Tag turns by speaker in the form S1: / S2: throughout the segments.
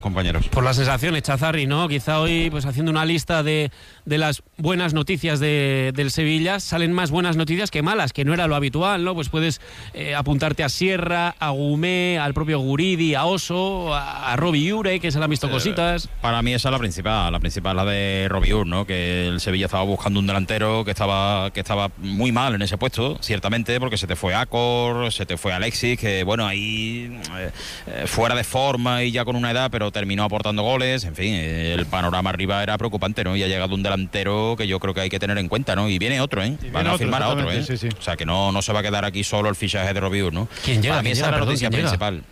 S1: compañeros.
S2: Por las sensaciones, Chazarri, ¿no? Quizá hoy, pues haciendo una lista de las buenas noticias del Sevilla, salen más buenas noticias que malas, que no era lo habitual, ¿no? Pues puedes apuntarte a Sierra, a Gumé, al propio Guridi, a Oso, a Robbie Ure, que se le han visto cositas.
S1: Para mí esa es la principal, la de Robbie Ure, ¿no? Que el Sevilla estaba buscando un delantero que estaba muy mal en ese puesto, ciertamente, porque se te fue Acor, se te fue Alexis, que bueno, ahí fuera de forma y ya con una edad, pero terminó aportando goles. En fin, el panorama arriba era preocupante, ¿no? Y ha llegado un delantero que yo creo que hay que tener en cuenta, ¿no? Y viene otro, ¿eh? Van a firmar a otro, ¿eh?
S3: Sí.
S1: O sea, que no se va a quedar aquí solo el fichaje de Robbie Ure, ¿no?
S2: ¿Quién llega?
S1: Para mí esa es la noticia principal.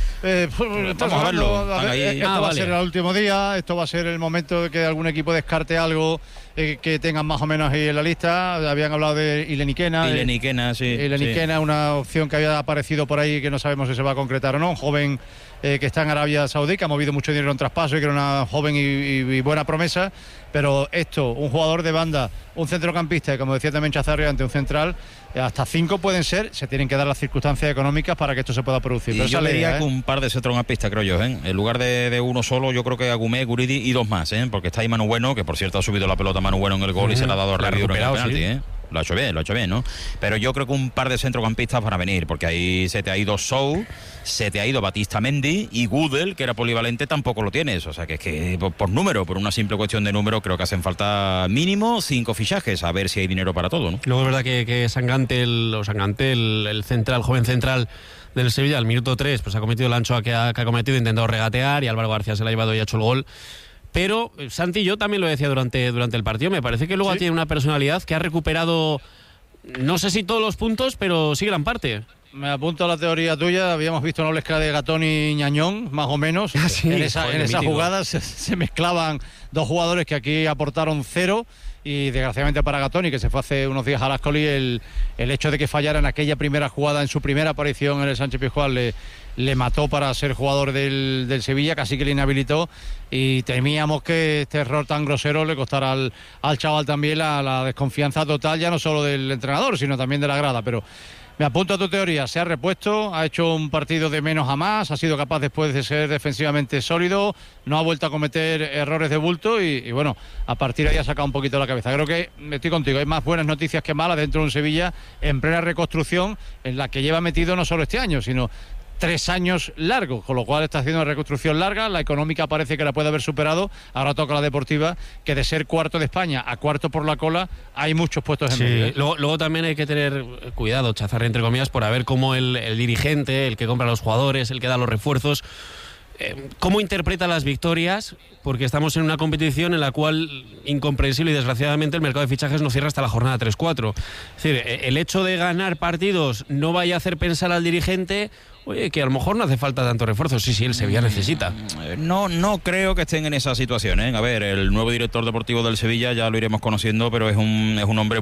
S3: Vamos a verlo. Esto va a ser el último día, esto va a ser el momento de que algún equipo descarte algo que tengan más o menos ahí en la lista. Habían hablado de Ileniquena,
S1: sí.
S3: Ileniquena, una opción que había aparecido por ahí que no sabemos si se va a concretar o no. Un joven que está en Arabia Saudí, que ha movido mucho dinero en traspaso y que era una joven y buena promesa. Pero esto, un jugador de banda, un centrocampista, y como decía también Chazarri, ante un central, hasta 5 pueden ser, se tienen que dar las circunstancias económicas para que esto se pueda producir.
S1: Y yo diría que un par de centrocampistas, creo yo, ¿eh? En lugar de uno solo, yo creo que Agumé, Guridi y 2 más, ¿eh? Porque está ahí Manu Bueno, que por cierto ha subido la pelota Manu Bueno en el gol y se la ha dado a Robbie Ure en el penalti, ¿eh? Lo ha hecho bien, ¿no? Pero yo creo que un par de centrocampistas van a venir, porque ahí se te ha ido Sou, se te ha ido Batista Mendy, y Gudel, que era polivalente, tampoco lo tienes. O sea, que es que por número, por una simple cuestión de número, creo que hacen falta mínimo 5 fichajes, a ver si hay dinero para todo, ¿no?
S2: Luego es verdad que Sangantel, el central, joven central del Sevilla, al minuto 3, pues ha cometido el anchoa que ha cometido, ha intentado regatear, y Álvaro García se la ha llevado y ha hecho el gol. Pero Santi, yo también lo decía durante el partido, me parece que luego tiene una personalidad que ha recuperado, no sé si todos los puntos, pero sí gran parte.
S3: Me apunto a la teoría tuya. Habíamos visto una mezcla de Gatón y Ñañón, más o menos.
S2: Sí,
S3: en esa jugada se mezclaban dos jugadores que aquí aportaron 0. Y desgraciadamente para Gatoni, que se fue hace unos días a las Coli, el hecho de que fallara en aquella primera jugada, en su primera aparición en el Sánchez Pizjuán, le mató para ser jugador del Sevilla, casi que le inhabilitó, y temíamos que este error tan grosero le costara al chaval también la desconfianza total, ya no solo del entrenador, sino también de la grada. Pero me apunto a tu teoría, se ha repuesto, ha hecho un partido de menos a más, ha sido capaz después de ser defensivamente sólido, no ha vuelto a cometer errores de bulto y bueno, a partir de ahí ha sacado un poquito la cabeza. Creo que estoy contigo, hay más buenas noticias que malas dentro de un Sevilla en plena reconstrucción, en la que lleva metido no solo este año, sino 3 años largos, con lo cual está haciendo una reconstrucción larga. La económica parece que la puede haber superado, ahora toca la deportiva, que de ser cuarto de España a cuarto por la cola hay muchos puestos en medio.
S2: Luego también hay que tener cuidado, Chazarri, entre comillas, por ver cómo el dirigente, el que compra a los jugadores, el que da los refuerzos, cómo interpreta las victorias, porque estamos en una competición en la cual, incomprensible y desgraciadamente, el mercado de fichajes no cierra hasta la jornada 3-4. Es decir, el hecho de ganar partidos no vaya a hacer pensar al dirigente, oye, que a lo mejor no hace falta tanto refuerzo. Sí, el Sevilla necesita.
S1: No creo que estén en esa situación, ¿eh? A ver, el nuevo director deportivo del Sevilla ya lo iremos conociendo, pero es un hombre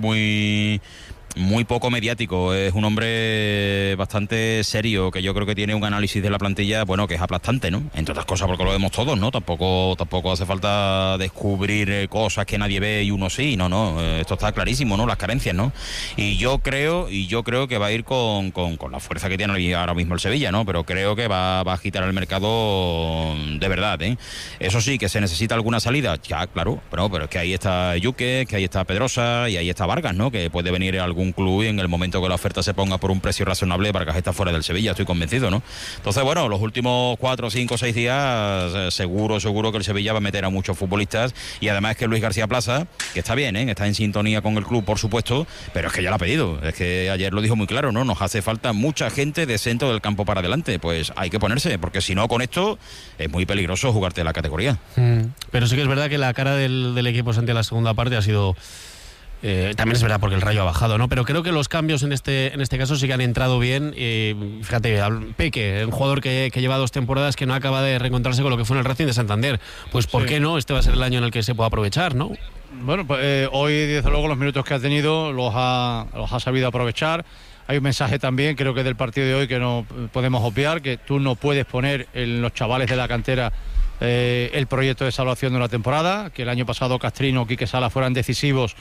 S1: muy poco mediático, es un hombre bastante serio, que yo creo que tiene un análisis de la plantilla, bueno, que es aplastante, ¿no? Entre otras cosas porque lo vemos todos, ¿no? Tampoco hace falta descubrir cosas que nadie ve y uno sí, no, esto está clarísimo, ¿no? Las carencias, ¿no? Y yo creo que va a ir con la fuerza que tiene ahora mismo el Sevilla, ¿no? Pero creo que va a agitar el mercado de verdad, ¿eh? Eso sí, que se necesita alguna salida, ya, claro, pero es que ahí está Yuque, que ahí está Pedrosa y ahí está Vargas, ¿no? Que puede venir algún club y en el momento que la oferta se ponga por un precio razonable, Vargas está fuera del Sevilla, estoy convencido, ¿no? Entonces, bueno, los últimos 4, 5, 6 días seguro que el Sevilla va a meter a muchos futbolistas, y además es que Luis García Plaza, que está bien, está en sintonía con el club, por supuesto, pero es que ya lo ha pedido, es que ayer lo dijo muy claro, ¿no? Nos hace falta mucha gente de centro del campo para adelante, pues hay que ponerse, porque si no, con esto es muy peligroso jugarte la categoría.
S2: Pero sí que es verdad que la cara del equipo ante la segunda parte ha sido... también es verdad porque el Rayo ha bajado, ¿no? Pero creo que los cambios en este caso sí que han entrado bien. Fíjate, Peque, un jugador que lleva 2 temporadas que no acaba de reencontrarse con lo que fue en el Racing de Santander. Pues ¿por qué no? Este va a ser el año en el que se pueda aprovechar, ¿no?
S3: Bueno, pues hoy desde luego los minutos que ha tenido los ha sabido aprovechar. Hay un mensaje también, creo que del partido de hoy, que no podemos obviar, que tú no puedes poner en los chavales de la cantera el proyecto de salvación de una temporada, que el año pasado Castrino o Quique Sala fueran decisivos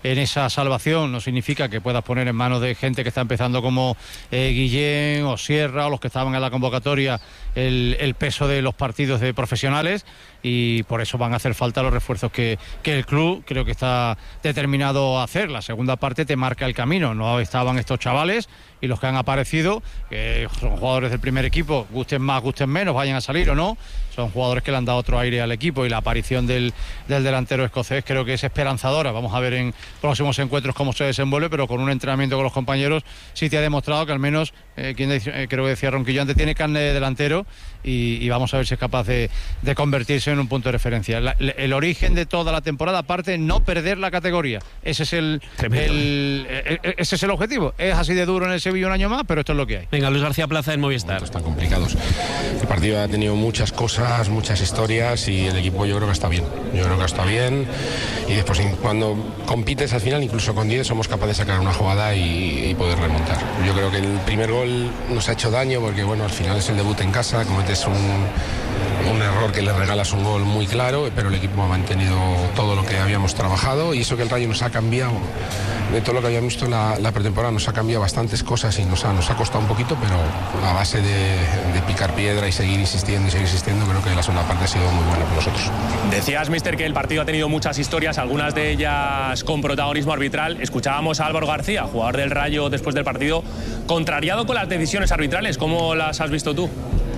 S3: en esa salvación. No significa que puedas poner en manos de gente que está empezando como Guillén o Sierra o los que estaban en la convocatoria el peso de los partidos de profesionales, y por eso van a hacer falta los refuerzos que el club creo que está determinado a hacer. La segunda parte te marca el camino. No estaban estos chavales, y los que han aparecido, que son jugadores del primer equipo, gusten más, gusten menos, vayan a salir o no, son jugadores que le han dado otro aire al equipo, y la aparición del delantero escocés creo que es esperanzadora. Vamos a ver en próximos encuentros cómo se desenvuelve, pero con un entrenamiento con los compañeros sí te ha demostrado que al menos, creo que decía Ronquillo antes, tiene carne de delantero, y vamos a ver si es capaz de convertirse en un punto de referencia. El origen de toda la temporada, aparte, no perder la categoría. Ese es ese es el objetivo. Es así de duro en el Sevilla un año más, pero esto es lo que hay.
S2: Venga, Luis García Plaza en Movistar.
S4: Están complicados. El partido ha tenido muchas cosas, muchas historias, y el equipo yo creo que está bien. Y después cuando compites al final, incluso con 10, somos capaces de sacar una jugada y poder remontar. Yo creo que el primer gol nos ha hecho daño porque, bueno, al final es el debut en casa, cometes un error que le regalas un gol muy claro, pero el equipo ha mantenido todo lo que habíamos trabajado, y eso que el Rayo nos ha cambiado de todo lo que habíamos visto en la pretemporada, nos ha cambiado bastantes cosas y nos ha costado un poquito, pero a base de picar piedra y seguir insistiendo, creo que la segunda parte ha sido muy buena para nosotros.
S5: Decías, míster, que el partido ha tenido muchas historias, algunas de ellas con protagonismo arbitral. Escuchábamos a Álvaro García, jugador del Rayo, después del partido, contrariado con las decisiones arbitrales. ¿Cómo las has visto tú?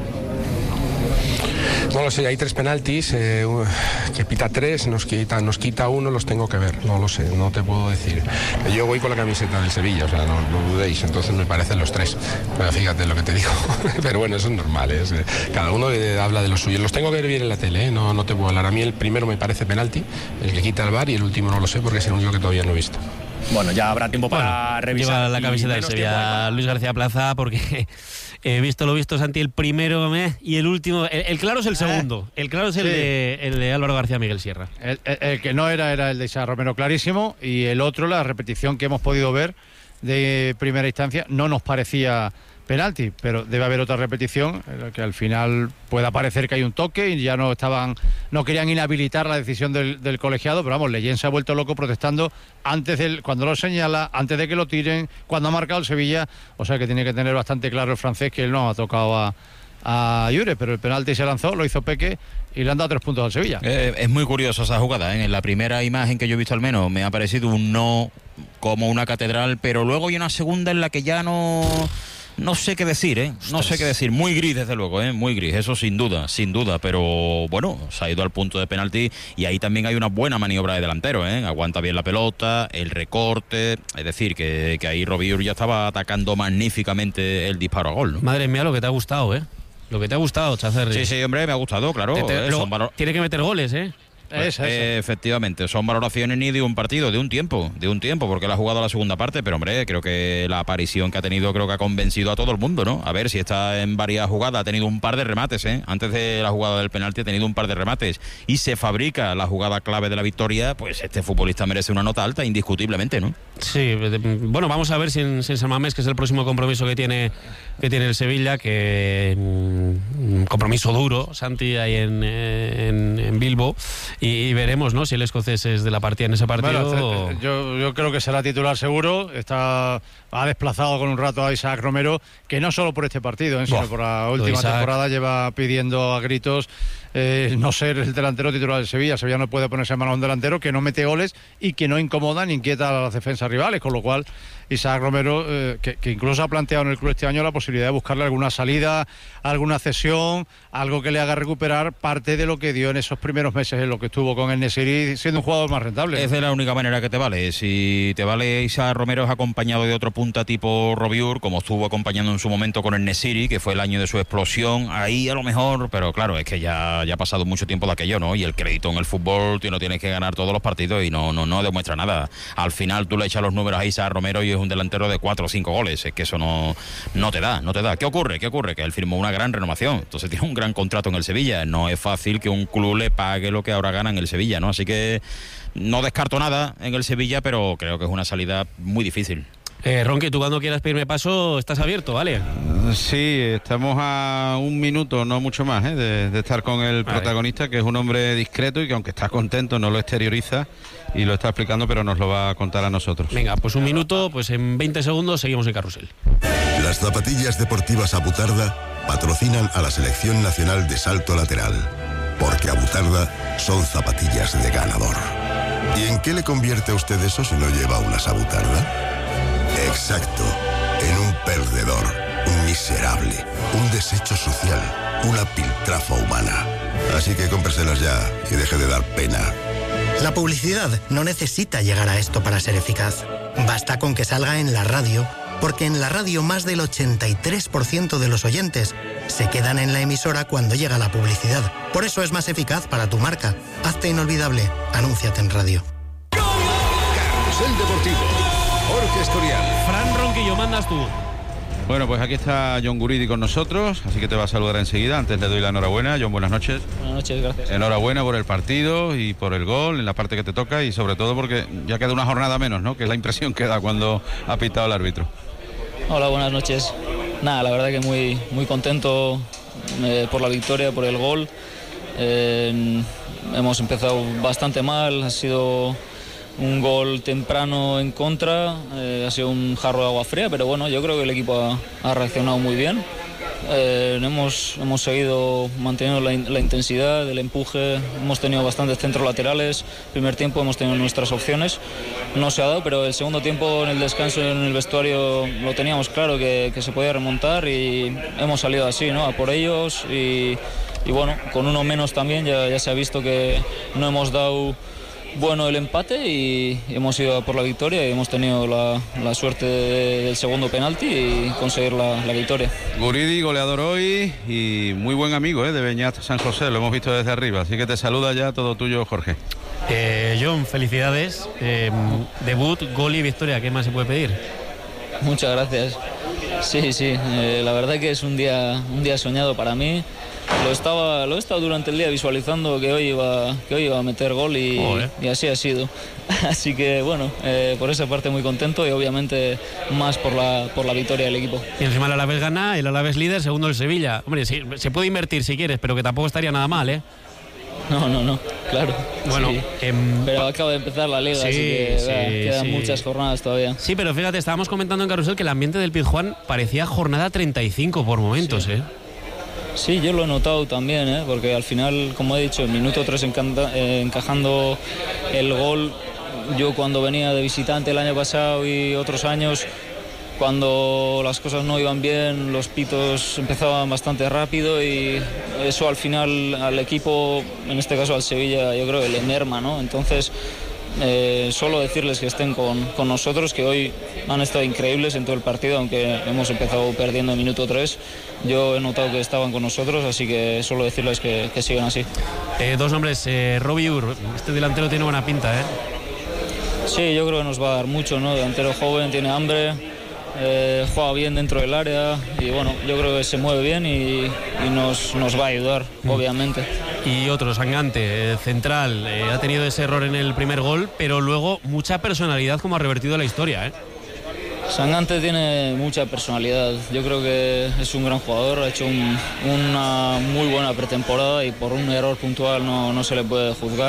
S4: No lo sé, hay 3 penaltis, que pita 3, nos quita 1, los tengo que ver, no lo sé, no te puedo decir. Yo voy con la camiseta del Sevilla, o sea, no dudéis, entonces me parecen los 3. Bueno, fíjate lo que te digo, pero bueno, eso es normal, cada uno habla de lo suyo. Los tengo que ver bien en la tele, no te puedo hablar. A mí el primero me parece penalti, el que quita el VAR, y el último no lo sé porque es el único que todavía no he visto.
S5: Bueno, ya habrá tiempo para revisar.
S2: Lleva la camiseta del Sevilla Luis García Plaza, porque he visto lo visto, Santi, el primero y el último. El claro es el segundo. El claro es el de Álvaro García Miguel Sierra.
S3: El que no era el de Isaac Romero, clarísimo, y el otro, la repetición que hemos podido ver de primera instancia, no nos parecía penalti, pero debe haber otra repetición en la que al final pueda parecer que hay un toque y ya no querían inhabilitar la decisión del colegiado, pero vamos, Leyen se ha vuelto loco protestando cuando lo señala, antes de que lo tiren, cuando ha marcado el Sevilla, o sea que tiene que tener bastante claro el francés que él no ha tocado a Llure, pero el penalti se lanzó, lo hizo Peque y le han dado 3 puntos al Sevilla.
S1: Es muy curiosa esa jugada, ¿eh? En la primera imagen que yo he visto, al menos me ha parecido un no como una catedral, pero luego hay una segunda en la que ya no sé qué decir, ¿eh? No sé qué decir. Muy gris, desde luego, ¿eh? Muy gris, eso sin duda. Pero bueno, se ha ido al punto de penalti, y ahí también hay una buena maniobra de delantero, ¿eh? Aguanta bien la pelota, el recorte. Es decir, que ahí Robiur ya estaba atacando magníficamente el disparo a gol, ¿no?
S2: Madre mía, lo que te ha gustado, ¿eh? Lo que te ha gustado, Chazarri.
S1: Sí, hombre, me ha gustado, claro.
S2: Tiene que meter goles, ¿eh?
S1: Efectivamente, son valoraciones ni de un partido, de un tiempo, porque él ha jugado la segunda parte, pero hombre, creo que la aparición que ha tenido creo que ha convencido a todo el mundo, ¿no? A ver, si está en varias jugadas, ha tenido un par de remates, ¿eh? Antes de la jugada del penalti ha tenido un par de remates y se fabrica la jugada clave de la victoria, pues este futbolista merece una nota alta, indiscutiblemente, ¿no?
S2: Sí, bueno, vamos a ver si en San Mamés, que es el próximo compromiso que tiene el Sevilla, que un compromiso duro, Santi, ahí en Bilbo, y veremos, ¿no?, si el escocés es de la partida en ese partido.
S3: Bueno, yo creo que será titular seguro. Ha desplazado con un rato a Isaac Romero, que no solo por este partido, sino por la última temporada lleva pidiendo a gritos no ser el delantero titular de Sevilla. Sevilla no puede ponerse en mano a un delantero que no mete goles y que no incomoda ni inquieta a las defensas rivales, con lo cual Isaac Romero, que incluso ha planteado en el club este año la posibilidad de buscarle alguna salida, alguna cesión, algo que le haga recuperar parte de lo que dio en esos primeros meses en lo que estuvo con el Nesiri, siendo un jugador más rentable.
S1: Es de la única manera que te vale. Si te vale Isaac Romero es acompañado de otro punta tipo Robiur, como estuvo acompañando en su momento con el Nesiri, que fue el año de su explosión, ahí a lo mejor, pero claro, es que ya ha pasado mucho tiempo de aquello, ¿no? Y el crédito en el fútbol, no tienes que ganar todos los partidos y no demuestra nada. Al final tú le echas los números a Isaac Romero y es un delantero de 4 o 5 goles. Es que eso no te da. ¿Qué ocurre? Que él firmó una gran renovación, entonces tiene un gran contrato en el Sevilla. No es fácil que un club le pague lo que ahora gana en el Sevilla, ¿no? Así que no descarto nada en el Sevilla, pero creo que es una salida muy difícil.
S2: Ronqui, tú cuando quieras pedirme paso, estás abierto, ¿vale?
S1: Sí, estamos a un minuto, no mucho más, de estar con el protagonista, que es un hombre discreto y que aunque está contento no lo exterioriza y lo está explicando, pero nos lo va a contar a nosotros.
S2: Venga, pues un minuto, pues en 20 segundos seguimos el carrusel.
S6: Las zapatillas deportivas Abutarda patrocinan a la Selección Nacional de Salto Lateral, porque Abutarda son zapatillas de ganador. ¿Y en qué le convierte a usted eso si no lleva unas Abutarda? Exacto, en un perdedor, un miserable, un desecho social, una piltrafa humana. Así que cómpreselas ya y deje de dar pena.
S7: La publicidad no necesita llegar a esto para ser eficaz. Basta con que salga en la radio, porque en la radio más del 83% de los oyentes se quedan en la emisora cuando llega la publicidad. Por eso es más eficaz para tu marca. Hazte inolvidable. Anúnciate en radio.
S8: Carrusel Deportivo. Jorge Escorial.
S2: Fran Ronquillo, mandas tú.
S1: Bueno, pues aquí está Jon Guridi con nosotros, así que te va a saludar enseguida. Antes le doy la enhorabuena. Jon, buenas noches.
S9: Buenas noches, gracias.
S1: Enhorabuena por el partido y por el gol en la parte que te toca y sobre todo porque ya queda una jornada menos, ¿no? Que es la impresión que da cuando ha pitado el árbitro.
S9: Hola, buenas noches. Nada, la verdad que muy contento por la victoria, por el gol. Hemos empezado bastante mal, ha sido un gol temprano en contra, ha sido un jarro de agua fría, pero bueno, yo creo que el equipo ha reaccionado muy bien. Hemos seguido manteniendo la intensidad, el empuje, hemos tenido bastantes centros laterales, primer tiempo hemos tenido nuestras opciones, no se ha dado, pero el segundo tiempo en el descanso en el vestuario lo teníamos claro que se podía remontar y hemos salido así, ¿no? A por ellos y bueno, con uno menos también ya se ha visto que no hemos dado bueno el empate y hemos ido por la victoria y hemos tenido la suerte del segundo penalti y conseguir la victoria.
S1: Guridi, goleador hoy y muy buen amigo de Beñat San José, lo hemos visto desde arriba, así que te saluda ya todo tuyo, Jorge.
S2: Jon, felicidades, debut, gol y victoria, ¿qué más se puede pedir?
S9: Muchas gracias. Sí, la verdad que es un día soñado para mí. Lo he estado durante el día visualizando que hoy iba a meter gol y así ha sido. Así que bueno, por esa parte muy contento y obviamente más por la victoria del equipo.
S2: Y encima el Alavés gana, el Alavés líder, segundo el Sevilla. Hombre, sí, se puede invertir si quieres, pero que tampoco estaría nada mal, ¿eh?
S9: No, claro.
S2: Bueno,
S9: sí. Pero acaba de empezar la liga, así que quedan muchas jornadas todavía.
S2: Sí, pero fíjate, estábamos comentando en Carrusel que el ambiente del Pizjuán parecía jornada 35 por momentos,
S9: sí. Sí, yo lo he notado también, porque al final, como he dicho, en minuto 3 encajando el gol, yo cuando venía de visitante el año pasado y otros años, cuando las cosas no iban bien, los pitos empezaban bastante rápido y eso al final al equipo, en este caso al Sevilla, yo creo que le merma, ¿no? Entonces, solo decirles que estén con nosotros, que hoy han estado increíbles en todo el partido, aunque hemos empezado perdiendo en minuto 3. Yo he notado que estaban con nosotros, así que solo decirles que sigan así.
S2: Dos nombres, Robbie Ur, este delantero tiene buena pinta, ¿eh?
S9: Sí, yo creo que nos va a dar mucho, ¿no? Delantero joven, tiene hambre, juega bien dentro del área y bueno, yo creo que se mueve bien y nos va a ayudar, obviamente.
S2: Y otro, Sangante, central, ha tenido ese error en el primer gol, pero luego mucha personalidad como ha revertido la historia, ¿eh?
S9: Sangante tiene mucha personalidad, yo creo que es un gran jugador, ha hecho una muy buena pretemporada y por un error puntual no se le puede juzgar.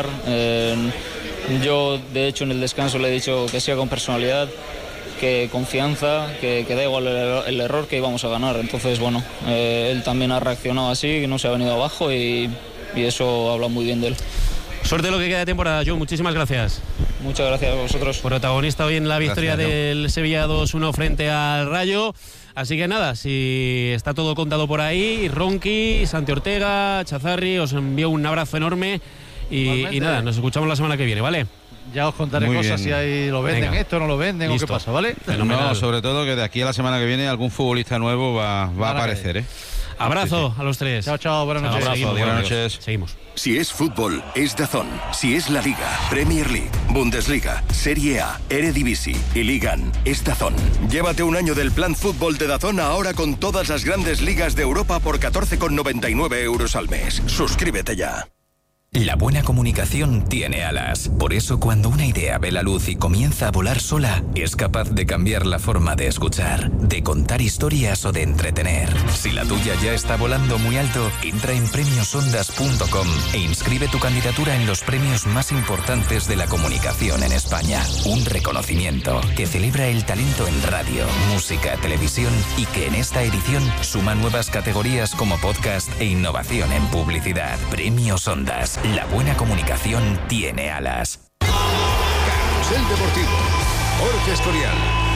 S9: Yo de hecho en el descanso le he dicho que sea con personalidad, que confianza, que da igual el error, que íbamos a ganar. Entonces bueno, él también ha reaccionado así, que no se ha venido abajo y eso habla muy bien de él.
S2: Suerte lo que queda de temporada, Jon, muchísimas gracias.
S9: Muchas gracias a vosotros.
S2: Protagonista hoy en la victoria del Sevilla 2-1 frente al Rayo. Así que nada, si está todo contado por ahí, Ronqui, Santi Ortega, Chazarri, os envío un abrazo enorme y nada, nos escuchamos la semana que viene, ¿vale?
S3: Ya os contaré cosas si ahí lo venden, esto no lo venden. Listo. O qué pasa, ¿vale?
S1: No, sobre todo que de aquí a la semana que viene algún futbolista nuevo va a aparecer, ¿eh?
S2: Abrazo a los tres.
S3: Chao, buenas noches.
S1: Abrazo, buenas noches.
S2: Seguimos.
S8: Si es fútbol, es DAZN. Si es la Liga, Premier League, Bundesliga, Serie A, Eredivisie y Ligan, es DAZN. Llévate un año del plan fútbol de DAZN ahora con todas las grandes ligas de Europa por 14,99 € al mes. Suscríbete ya.
S10: La buena comunicación tiene alas. Por eso, cuando una idea ve la luz y comienza a volar sola, es capaz de cambiar la forma de escuchar, de contar historias o de entretener. Si la tuya ya está volando muy alto, entra en premiosondas.com e inscribe tu candidatura en los premios más importantes de la comunicación en España. Un reconocimiento que celebra el talento en radio, música, televisión y que en esta edición suma nuevas categorías como podcast e innovación en publicidad. Premios Ondas. La buena comunicación tiene alas.
S11: Carrusel Deportivo. Jorge Escorial.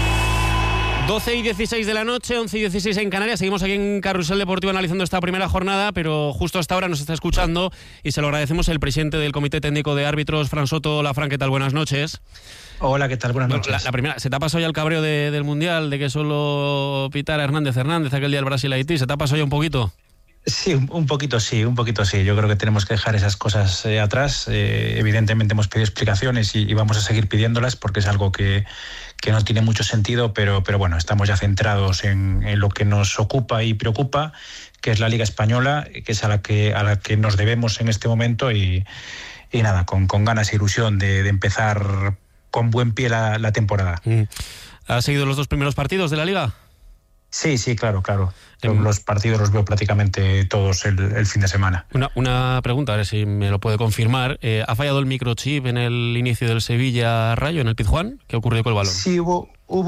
S2: 12:16 de la noche, 11:16 en Canarias. Seguimos aquí en Carrusel Deportivo analizando esta primera jornada, pero justo hasta ahora nos está escuchando y se lo agradecemos el presidente del Comité Técnico de Árbitros, Fran Soto. Hola, Fran, ¿qué tal? Buenas noches.
S12: Hola, ¿qué tal? Buenas noches.
S2: La primera, ¿se te ha pasado ya el cabreo del Mundial, de que solo pitara Hernández aquel día del Brasil-Haití? ¿Se te ha pasado ya un poquito?
S12: Sí, un poquito sí. Yo creo que tenemos que dejar esas cosas atrás. Evidentemente hemos pedido explicaciones y vamos a seguir pidiéndolas porque es algo que no tiene mucho sentido, pero bueno, estamos ya centrados en lo que nos ocupa y preocupa, que es la Liga Española, que es a la que nos debemos en este momento y nada, con ganas e ilusión de empezar con buen pie la temporada.
S2: ¿Has seguido los dos primeros partidos de la Liga?
S12: Sí, claro. Los partidos los veo prácticamente todos el fin de semana.
S2: Una pregunta, a ver si me lo puede confirmar. ¿Ha fallado el microchip en el inicio del Sevilla-Rayo, en el Pizjuán? ¿Qué ocurrió con el balón?
S12: Sí, hubo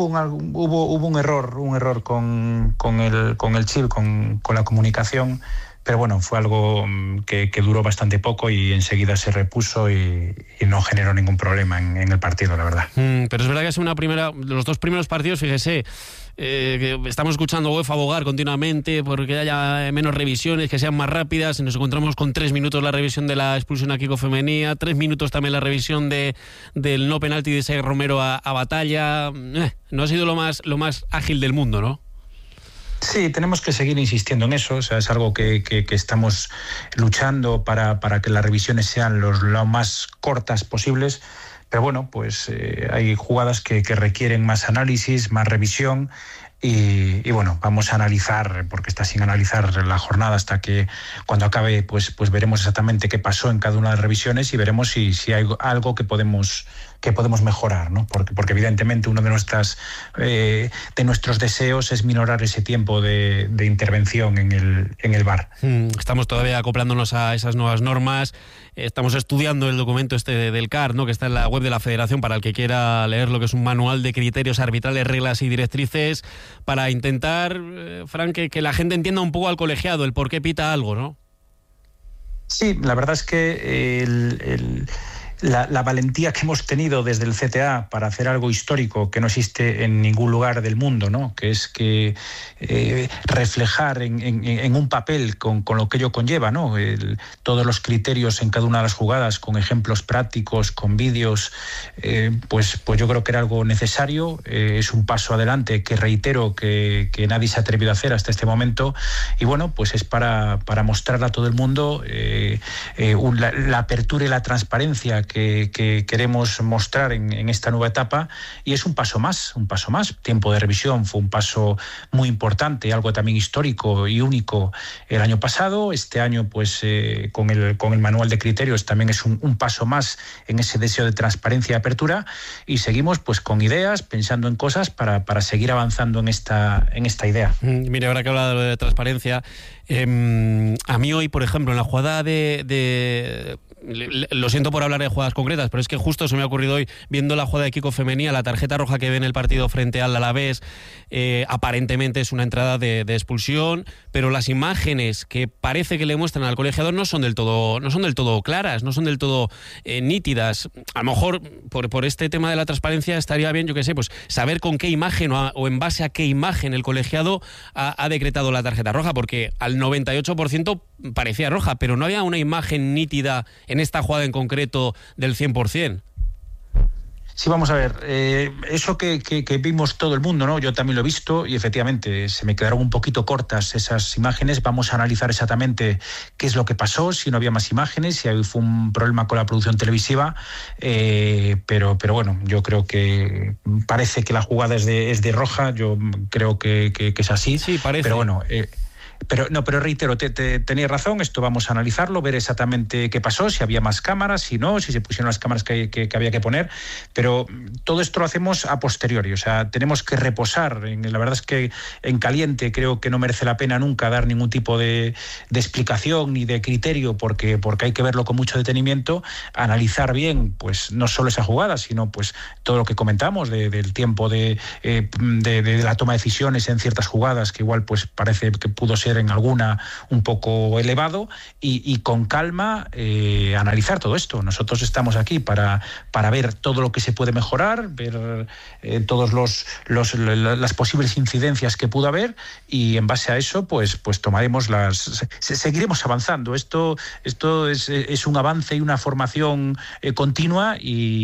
S12: un error con el chip, con la comunicación. Pero bueno, fue algo que duró bastante poco y enseguida se repuso y no generó ningún problema en el partido, la verdad.
S2: Pero es verdad que es los dos primeros partidos, fíjese, que estamos escuchando a UEFA abogar continuamente porque haya menos revisiones, que sean más rápidas. Nos encontramos con 3 minutos la revisión de la expulsión a Kiko Femenía, 3 minutos también la revisión del no penalti de Sergio Romero a Batalla. No ha sido lo más ágil del mundo, ¿no?
S12: Sí, tenemos que seguir insistiendo en eso. O sea, es algo que estamos luchando para que las revisiones sean lo más cortas posibles. Pero bueno, pues hay jugadas que requieren más análisis, más revisión. Y bueno, vamos a analizar, porque está sin analizar la jornada hasta que cuando acabe, pues veremos exactamente qué pasó en cada una de las revisiones y veremos si hay algo que podemos mejorar, ¿no? Porque evidentemente uno de nuestros deseos es minorar ese tiempo de intervención en el VAR.
S2: Estamos todavía acoplándonos a esas nuevas normas. Estamos estudiando el documento del CAR, ¿no?, que está en la web de la Federación, para el que quiera leer lo que es un manual de criterios arbitrales, reglas y directrices, para intentar, Fran, que la gente entienda un poco al colegiado el por qué pita algo, ¿no?
S12: Sí, la verdad es que la valentía que hemos tenido desde el CTA para hacer algo histórico que no existe en ningún lugar del mundo, ¿no?, que es que reflejar en un papel con lo que ello conlleva, ¿no?, todos los criterios en cada una de las jugadas, con ejemplos prácticos, con vídeos, pues yo creo que era algo necesario. Es un paso adelante que reitero que nadie se ha atrevido a hacer hasta este momento, y bueno, pues es para mostrarle a todo el mundo la apertura y la transparencia que queremos mostrar en esta nueva etapa, y es un paso más. Tiempo de revisión fue un paso muy importante, algo también histórico y único el año pasado. Este año, pues con el manual de criterios también es un paso más en ese deseo de transparencia y apertura, y seguimos pues con ideas, pensando en cosas para seguir avanzando en esta idea.
S2: Mire, ahora que habla de transparencia, a mí hoy, por ejemplo, en la jugada lo siento por hablar de jugadas concretas, pero es que justo se me ha ocurrido hoy, viendo la jugada de Kiko Femenía, la tarjeta roja que ve en el partido frente al Alavés, aparentemente es una entrada de expulsión, pero las imágenes que parece que le muestran al colegiado no son del todo claras, no son del todo nítidas. A lo mejor por este tema de la transparencia estaría bien, yo qué sé, pues saber con qué imagen o en base a qué imagen el colegiado ha decretado la tarjeta roja, porque al 98% parecía roja, pero no había una imagen nítida en esta jugada en concreto del 100%.
S12: Sí, vamos a ver, eso que vimos todo el mundo, ¿no? Yo también lo he visto y efectivamente se me quedaron un poquito cortas esas imágenes. Vamos a analizar exactamente qué es lo que pasó, si no había más imágenes, si fue un problema con la producción televisiva, pero bueno, yo creo que parece que la jugada es de roja, yo creo que es así.
S2: Sí, parece.
S12: Pero bueno, Pero reitero, tenéis razón, esto vamos a analizarlo, ver exactamente qué pasó, si había más cámaras, si no, si se pusieron las cámaras que había que poner, pero todo esto lo hacemos a posteriori, o sea, tenemos que reposar. La verdad es que en caliente creo que no merece la pena nunca dar ningún tipo de explicación ni de criterio, porque hay que verlo con mucho detenimiento, analizar bien, pues no solo esa jugada, sino pues todo lo que comentamos del tiempo de la toma de decisiones en ciertas jugadas, que igual pues parece que pudo ser en alguna un poco elevado, y con calma analizar todo esto. Nosotros estamos aquí para ver todo lo que se puede mejorar, ver todos las posibles incidencias que pudo haber, y en base a eso pues tomaremos seguiremos avanzando. Esto es un avance y una formación continua,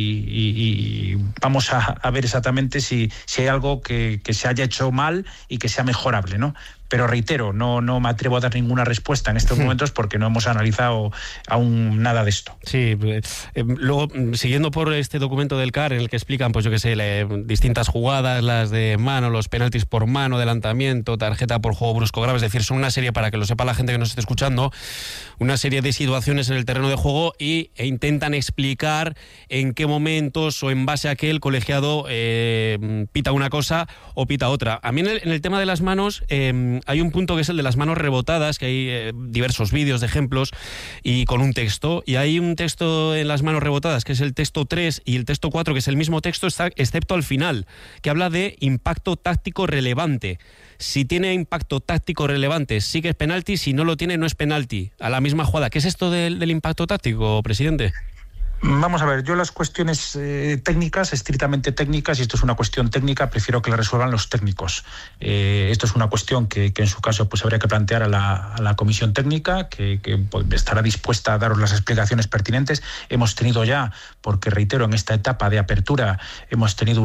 S12: y vamos a ver exactamente si hay algo que se haya hecho mal y que sea mejorable, ¿no? Pero reitero, no me atrevo a dar ninguna respuesta en estos momentos porque no hemos analizado aún nada de esto.
S2: Sí, luego, siguiendo por este documento del CAR en el que explican, pues yo qué sé, distintas jugadas, las de mano, los penaltis por mano, adelantamiento, tarjeta por juego brusco grave, es decir, son una serie, para que lo sepa la gente que nos esté escuchando, una serie de situaciones en el terreno de juego e intentan explicar en qué momentos o en base a qué el colegiado pita una cosa o pita otra. A mí en el tema de las manos hay un punto que es el de las manos rebotadas, que hay diversos vídeos de ejemplos y con un texto, y hay un texto en las manos rebotadas que es el texto 3 y el texto 4, que es el mismo texto excepto al final, que habla de impacto táctico relevante. Si tiene impacto táctico relevante sí que es penalti, si no lo tiene no es penalti, a la misma jugada. ¿Qué es esto del impacto táctico, presidente?
S12: Vamos a ver, yo las cuestiones técnicas, estrictamente técnicas, y esto es una cuestión técnica, prefiero que la resuelvan los técnicos. Esto es una cuestión que en su caso pues habría que plantear a la comisión técnica, que pues, estará dispuesta a daros las explicaciones pertinentes. Hemos tenido ya, porque reitero, en esta etapa de apertura, hemos tenido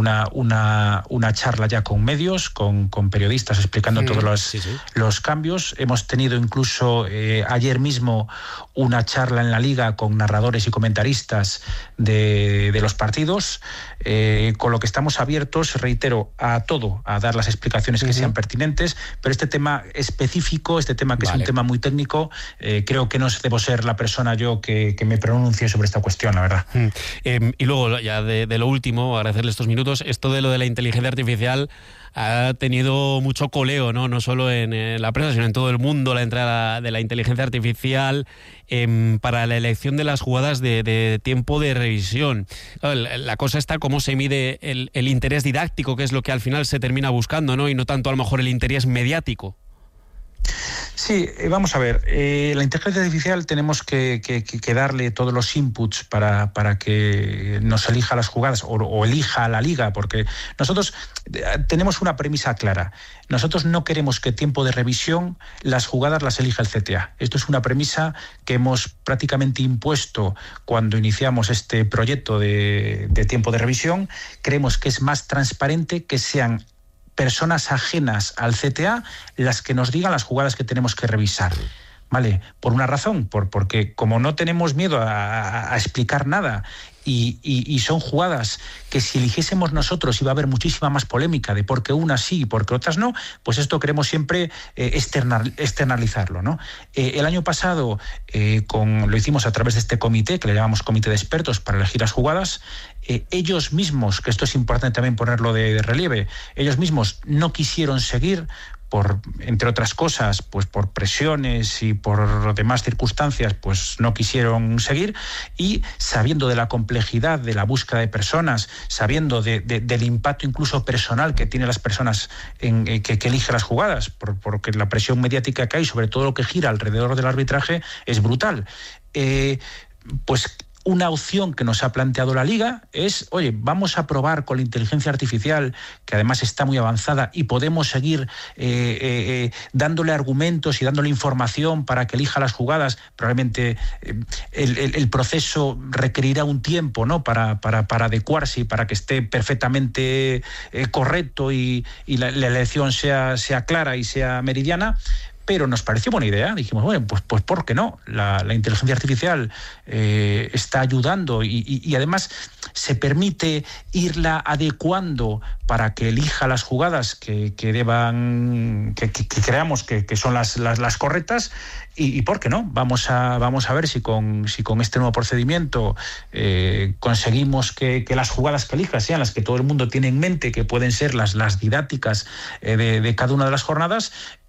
S12: una charla ya con medios, con periodistas explicando todos los cambios. Hemos tenido incluso ayer mismo una charla en la Liga con narradores y comentaristas de los partidos, con lo que estamos abiertos, reitero, a todo, a dar las explicaciones que sean pertinentes, pero este tema específico, este tema que es un tema muy técnico, creo que no debo ser la persona yo que me pronuncie sobre esta cuestión, la verdad.
S2: Y luego, ya de lo último, agradecerle estos minutos, esto de lo de la inteligencia artificial ha tenido mucho coleo, no solo en la prensa, sino en todo el mundo, la entrada de la inteligencia artificial para la elección de las jugadas de tiempo de revisión. La cosa está cómo se mide el interés didáctico, que es lo que al final se termina buscando, ¿no? Y no tanto a lo mejor el interés mediático.
S12: Sí, vamos a ver, la inteligencia artificial tenemos que darle todos los inputs para que nos elija las jugadas o elija a la liga, porque nosotros tenemos una premisa clara. Nosotros no queremos que tiempo de revisión las jugadas las elija el CTA. Esto es una premisa que hemos prácticamente impuesto cuando iniciamos este proyecto de tiempo de revisión. Creemos que es más transparente que sean personas ajenas al CTA las que nos digan las jugadas que tenemos que revisar. ¿Vale? Por una razón, porque como no tenemos miedo a explicar nada y son jugadas que si eligiésemos nosotros iba a haber muchísima más polémica de por qué unas sí y por qué otras no, pues esto queremos siempre externalizarlo, ¿no? El año pasado lo hicimos a través de este comité, que le llamamos comité de expertos para elegir las jugadas. Ellos mismos, que esto es importante también ponerlo de relieve, ellos mismos no quisieron seguir entre otras cosas, pues por presiones y por demás circunstancias, pues no quisieron seguir, y sabiendo de la complejidad de la búsqueda de personas, sabiendo del impacto incluso personal que tiene las personas que eligen las jugadas, porque la presión mediática que hay sobre todo lo que gira alrededor del arbitraje es brutal. Pues una opción que nos ha planteado la Liga es, oye, vamos a probar con la inteligencia artificial, que además está muy avanzada, y podemos seguir dándole argumentos y dándole información para que elija las jugadas. Probablemente el proceso requerirá un tiempo, ¿no?, para adecuarse y para que esté perfectamente correcto y la elección sea clara y sea meridiana. pero nos pareció buena idea. Dijimos, bueno, pues ¿por qué no? La inteligencia artificial está ayudando y además se permite irla adecuando para que elija las jugadas que creamos que son las correctas. Y ¿por qué no? Vamos a ver si con este nuevo procedimiento conseguimos que las jugadas que elijas sean las que todo el mundo tiene en mente, que pueden ser las didácticas de cada una de las jornadas,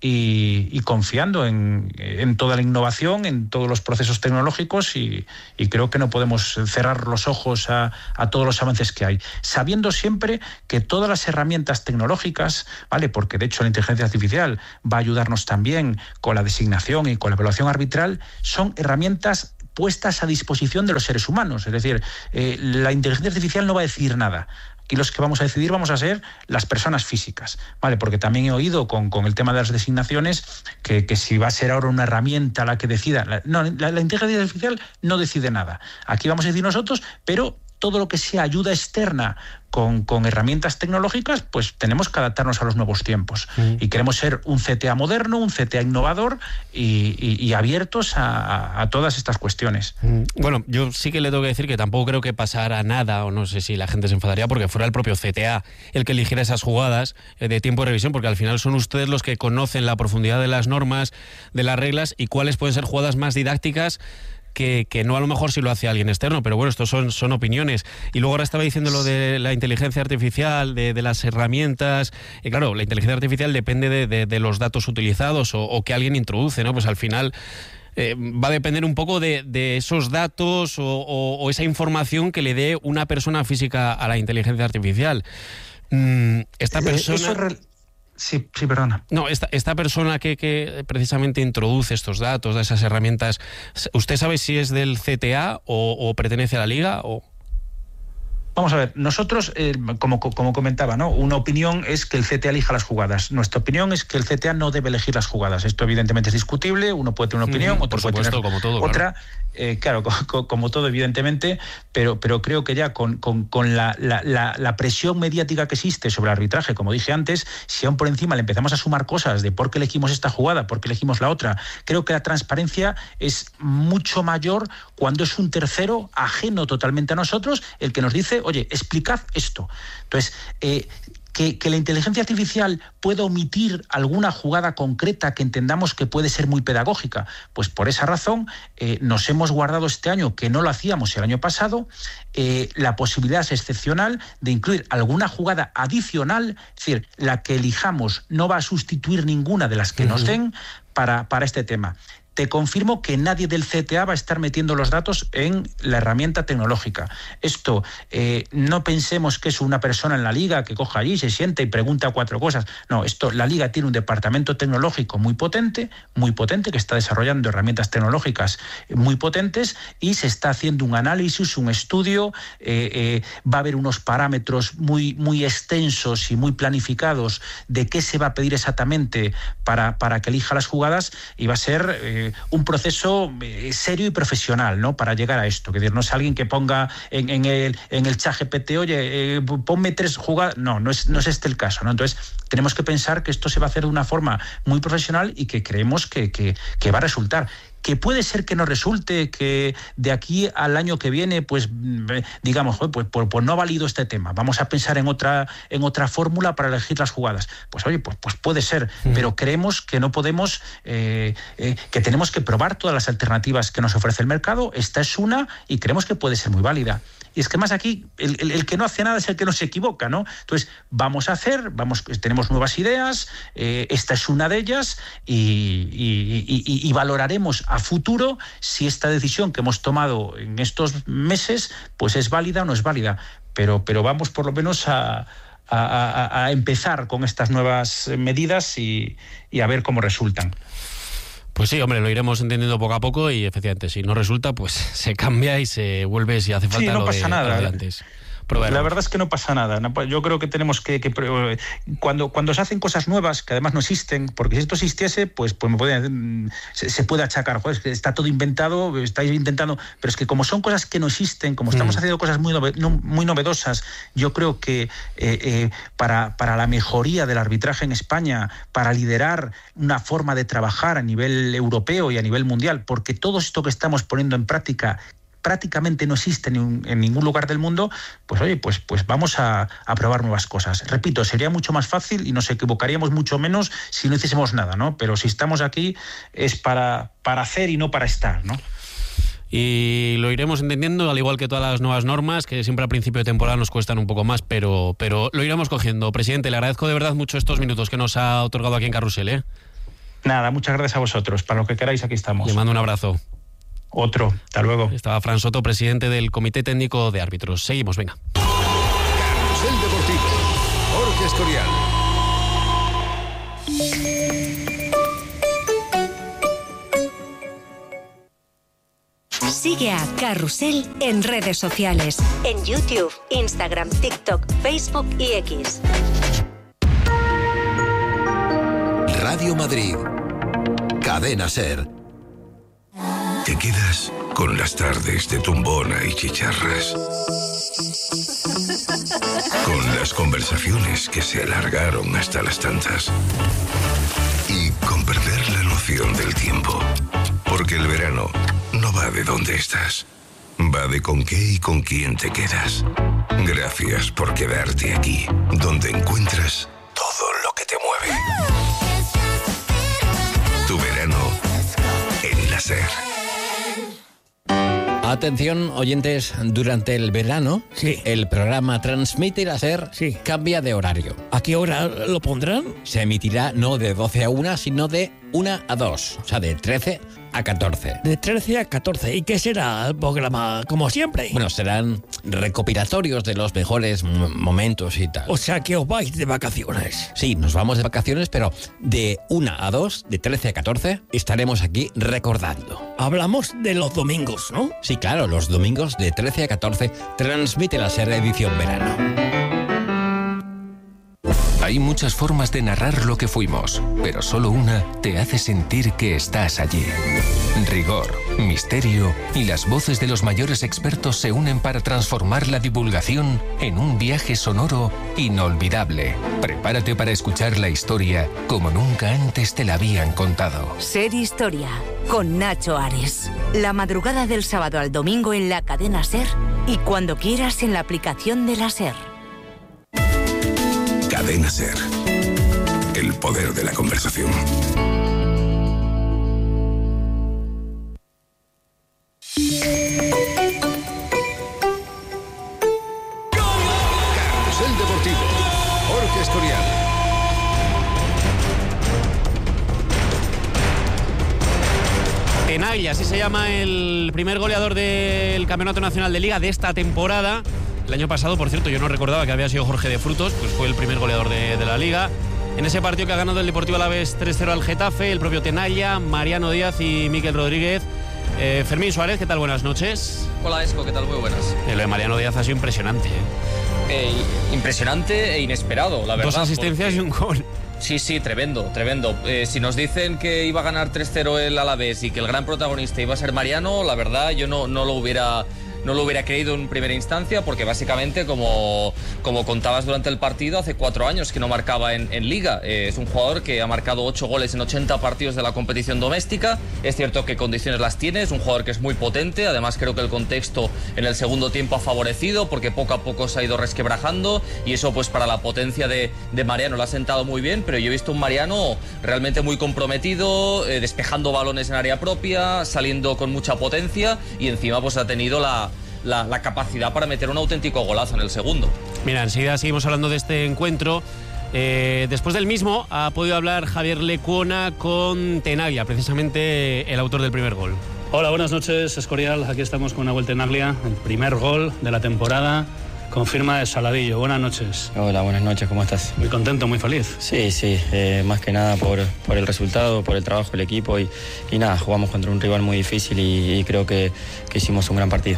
S12: y confiando en toda la innovación, en todos los procesos tecnológicos, y creo que no podemos cerrar los ojos a todos los avances que hay, sabiendo siempre que todas las herramientas tecnológicas, ¿vale? Porque de hecho la inteligencia artificial va a ayudarnos también con la designación y con la evaluación arbitral, son herramientas puestas a disposición de los seres humanos. Es decir, la inteligencia artificial no va a decidir nada. Aquí los que vamos a decidir vamos a ser las personas físicas, ¿vale? Porque también he oído con el tema de las designaciones que si va a ser ahora una herramienta la que decida. La inteligencia artificial no decide nada. Aquí vamos a decidir nosotros, pero todo lo que sea ayuda externa con herramientas tecnológicas, pues tenemos que adaptarnos a los nuevos tiempos. Y queremos ser un CTA moderno, un CTA innovador y abiertos a todas estas cuestiones.
S2: Bueno, yo sí que le tengo que decir que tampoco creo que pasara nada, o no sé si la gente se enfadaría, porque fuera el propio CTA el que eligiera esas jugadas de tiempo de revisión, porque al final son ustedes los que conocen la profundidad de las normas, de las reglas, y cuáles pueden ser jugadas más didácticas que no a lo mejor si lo hace alguien externo, pero bueno, estos son opiniones. Y luego ahora estaba diciendo lo de la inteligencia artificial, de las herramientas, y claro, la inteligencia artificial depende de los datos utilizados o que alguien introduce, ¿no? Pues al final va a depender un poco de esos datos o esa información que le dé una persona física a la inteligencia artificial. Esta persona...
S12: Sí, perdona.
S2: No, esta persona que precisamente introduce estos datos, de esas herramientas, ¿usted sabe si es del CTA o pertenece a la Liga o...?
S12: Vamos a ver, nosotros, como comentaba, ¿no? Una opinión es que el CTA elija las jugadas. Nuestra opinión es que el CTA no debe elegir las jugadas. Esto evidentemente es discutible, uno puede tener una opinión, otro puede tener
S2: como todo,
S12: otra. Claro, como todo, evidentemente, pero creo que ya con la presión mediática que existe sobre el arbitraje, como dije antes, si aún por encima le empezamos a sumar cosas de por qué elegimos esta jugada, por qué elegimos la otra, creo que la transparencia es mucho mayor cuando es un tercero ajeno totalmente a nosotros el que nos dice, oye, explicad esto. Entonces, que la inteligencia artificial pueda omitir alguna jugada concreta que entendamos que puede ser muy pedagógica, pues por esa razón nos hemos guardado este año, que no lo hacíamos el año pasado, la posibilidad excepcional de incluir alguna jugada adicional, es decir, la que elijamos no va a sustituir ninguna de las que nos den para este tema. Te confirmo que nadie del CTA va a estar metiendo los datos en la herramienta tecnológica. Esto, no pensemos que es una persona en la Liga que coja allí, se sienta y pregunta 4 cosas. No, la Liga tiene un departamento tecnológico muy potente, que está desarrollando herramientas tecnológicas muy potentes, y se está haciendo un análisis, un estudio, va a haber unos parámetros muy extensos y muy planificados de qué se va a pedir exactamente para que elija las jugadas, y va a ser un proceso serio y profesional, ¿no? Para llegar a esto. Que decir, no es alguien que ponga en el chat GPT, oye, ponme 3 jugadas. No es este el caso, ¿no? Entonces, tenemos que pensar que esto se va a hacer de una forma muy profesional y que creemos que va a resultar. Que puede ser que no resulte, que de aquí al año que viene, pues digamos, pues no ha valido este tema, vamos a pensar en otra fórmula para elegir las jugadas. Pues oye, pues puede ser, pero creemos que no podemos, que tenemos que probar todas las alternativas que nos ofrece el mercado. Esta es una y creemos que puede ser muy válida. Y es que más aquí, el que no hace nada es el que no se equivoca, ¿no? Entonces, tenemos nuevas ideas, esta es una de ellas, y valoraremos a futuro si esta decisión que hemos tomado en estos meses, pues es válida o no es válida. Pero vamos por lo menos a empezar con estas nuevas medidas y a ver cómo resultan.
S2: Pues sí, hombre, lo iremos entendiendo poco a poco y efectivamente si no resulta, pues se cambia y se vuelve si hace falta.
S12: Sí, no pasa nada.
S2: De antes. proveer.
S12: La verdad es que no pasa nada. Yo creo que tenemos que cuando se hacen cosas nuevas que además no existen, porque si esto existiese, pues se puede achacar, joder, es que está todo inventado, estáis intentando, pero es que como son cosas que no existen, como estamos haciendo cosas muy novedosas, yo creo que para la mejoría del arbitraje en España, para liderar una forma de trabajar a nivel europeo y a nivel mundial, porque todo esto que estamos poniendo en práctica prácticamente no existe en ningún lugar del mundo, pues oye, pues vamos a probar nuevas cosas. Repito, sería mucho más fácil y nos equivocaríamos mucho menos si no hiciésemos nada, ¿no? Pero si estamos aquí es para hacer y no para estar, ¿no?
S2: Y lo iremos entendiendo, al igual que todas las nuevas normas, que siempre a principio de temporada nos cuestan un poco más, pero lo iremos cogiendo. Presidente, le agradezco de verdad mucho estos minutos que nos ha otorgado aquí en Carrusel, ¿eh?
S12: Nada, muchas gracias a vosotros. Para lo que queráis, aquí estamos.
S2: Le mando un abrazo.
S12: Otro, hasta luego.
S2: Estaba Fran Soto, presidente del Comité Técnico de Árbitros. Seguimos, venga.
S11: Carrusel Deportivo, Jorge Escorial.
S13: Sigue a Carrusel en redes sociales, en YouTube, Instagram, TikTok, Facebook y X.
S11: Radio Madrid, Cadena SER.
S6: Te quedas con las tardes de tumbona y chicharras. Con las conversaciones que se alargaron hasta las tantas. Y con perder la noción del tiempo. Porque el verano no va de dónde estás. Va de con qué y con quién te quedas. Gracias por quedarte aquí, donde encuentras todo lo que te mueve. Tu verano en la SER.
S14: Atención, oyentes, durante el verano, el programa Transmite la SER cambia de horario.
S15: ¿A qué hora lo pondrán?
S14: Se emitirá no de 12 a 1, sino de 1 a 2, o sea, de 13 a 14.
S15: De 13 a 14. ¿Y qué será el programa, como siempre?
S14: Bueno, serán recopilatorios de los mejores momentos y tal.
S15: O sea, que os vais de vacaciones.
S14: Sí, nos vamos de vacaciones, pero de 1 a 2, de 13 a 14, estaremos aquí recordando.
S15: Hablamos de los domingos, ¿no?
S14: Sí, claro, los domingos de 13 a 14 transmite la SER edición verano.
S10: Hay muchas formas de narrar lo que fuimos, pero solo una te hace sentir que estás allí. Rigor, misterio y las voces de los mayores expertos se unen para transformar la divulgación en un viaje sonoro inolvidable. Prepárate para escuchar la historia como nunca antes te la habían contado.
S13: SER Historia, con Nacho Ares. La madrugada del sábado al domingo en la cadena SER y cuando quieras en la aplicación de la SER.
S6: Cadena SER. El poder de la conversación.
S11: Carrusel Deportivo, Jorge Escorial.
S2: Tenaglia, así se llama el primer goleador del Campeonato Nacional de Liga de esta temporada. El año pasado, por cierto, yo no recordaba que había sido Jorge de Frutos, pues fue el primer goleador de la Liga. En ese partido que ha ganado el Deportivo Alavés 3-0 al Getafe, el propio Tenaglia, Mariano Díaz y Miquel Rodríguez. Fermín Suárez, ¿qué tal? Buenas noches.
S16: Hola, Esco, ¿qué tal? Muy buenas.
S2: Lo de Mariano Díaz ha sido impresionante.
S16: Impresionante e inesperado, la verdad.
S2: 2 asistencias y un gol.
S16: Sí, tremendo, tremendo. Si nos dicen que iba a ganar 3-0 el Alavés y que el gran protagonista iba a ser Mariano, la verdad yo no lo hubiera creído en primera instancia, porque básicamente, como contabas durante el partido, hace 4 años que no marcaba en Liga. Es un jugador que ha marcado 8 goles en 80 partidos de la competición doméstica. Es cierto que condiciones las tiene, es un jugador que es muy potente. Además, creo que el contexto en el segundo tiempo ha favorecido, porque poco a poco se ha ido resquebrajando, y eso pues para la potencia de Mariano lo ha sentado muy bien. Pero yo he visto un Mariano realmente muy comprometido, despejando balones en área propia, saliendo con mucha potencia, y encima pues ha tenido la capacidad para meter un auténtico golazo en el segundo.
S2: Mira, enseguida seguimos hablando de este encuentro. Después del mismo ha podido hablar Javier Lecuona con Tenaglia, precisamente el autor del primer gol.
S17: Hola, buenas noches, Escorial. Aquí estamos con Nahuel Tenaglia, el primer gol de la temporada, con firma de Saladillo. Buenas noches.
S18: Hola, buenas noches, ¿cómo estás?
S17: Muy contento, muy feliz.
S18: Sí, más que nada por el resultado, por el trabajo del equipo y nada, jugamos contra un rival muy difícil y creo que hicimos un gran partido.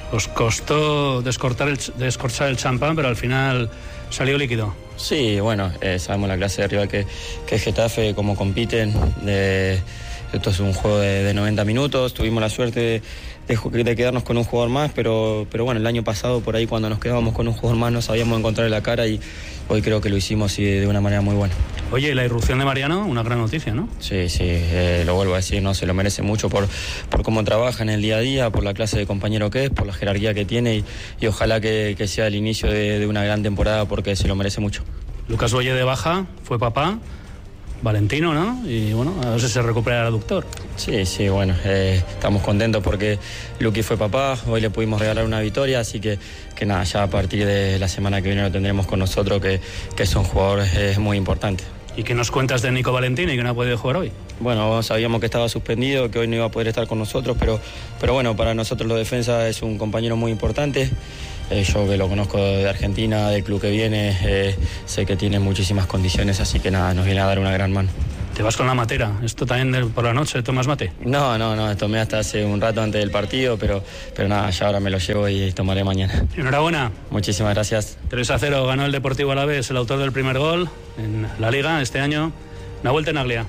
S17: Os costó descorchar el champán, pero al final salió líquido.
S18: Sí, bueno, sabemos la clase de rival que es Getafe, cómo compiten. Esto es un juego de 90 minutos. Tuvimos la suerte de quedarnos con un jugador más, pero bueno, el año pasado por ahí cuando nos quedábamos con un jugador más no sabíamos encontrarle la cara y hoy creo que lo hicimos de una manera muy buena.
S17: Oye, la irrupción de Mariano, una gran noticia, ¿no?
S18: Sí, lo vuelvo a decir, no se lo merece mucho por cómo trabaja en el día a día, por la clase de compañero que es, por la jerarquía que tiene y ojalá que sea el inicio de una gran temporada porque se lo merece mucho.
S17: Lucas Boye de baja, fue papá. Valentino, ¿no? Y bueno, a ver si se recupera el aductor.
S18: Sí, bueno, estamos contentos porque Luqui fue papá, hoy le pudimos regalar una victoria, así que nada, ya a partir de la semana que viene lo tendremos con nosotros, que es un jugador muy importante.
S17: ¿Y qué nos cuentas de Nico Valentini, que no ha podido jugar hoy?
S18: Bueno, sabíamos que estaba suspendido, que hoy no iba a poder estar con nosotros, pero bueno, para nosotros los defensas es un compañero muy importante. Yo que lo conozco de Argentina, del club que viene, sé que tiene muchísimas condiciones, así que nada, nos viene a dar una gran mano.
S17: ¿Te vas con la matera? ¿Esto también por la noche tomas mate?
S18: No, tomé hasta hace un rato antes del partido, pero nada, ya ahora me lo llevo y tomaré mañana.
S17: Enhorabuena.
S18: Muchísimas gracias.
S17: 3-0 ganó el Deportivo Alavés, el autor del primer gol en la Liga este año, Nahuel Tenaglia.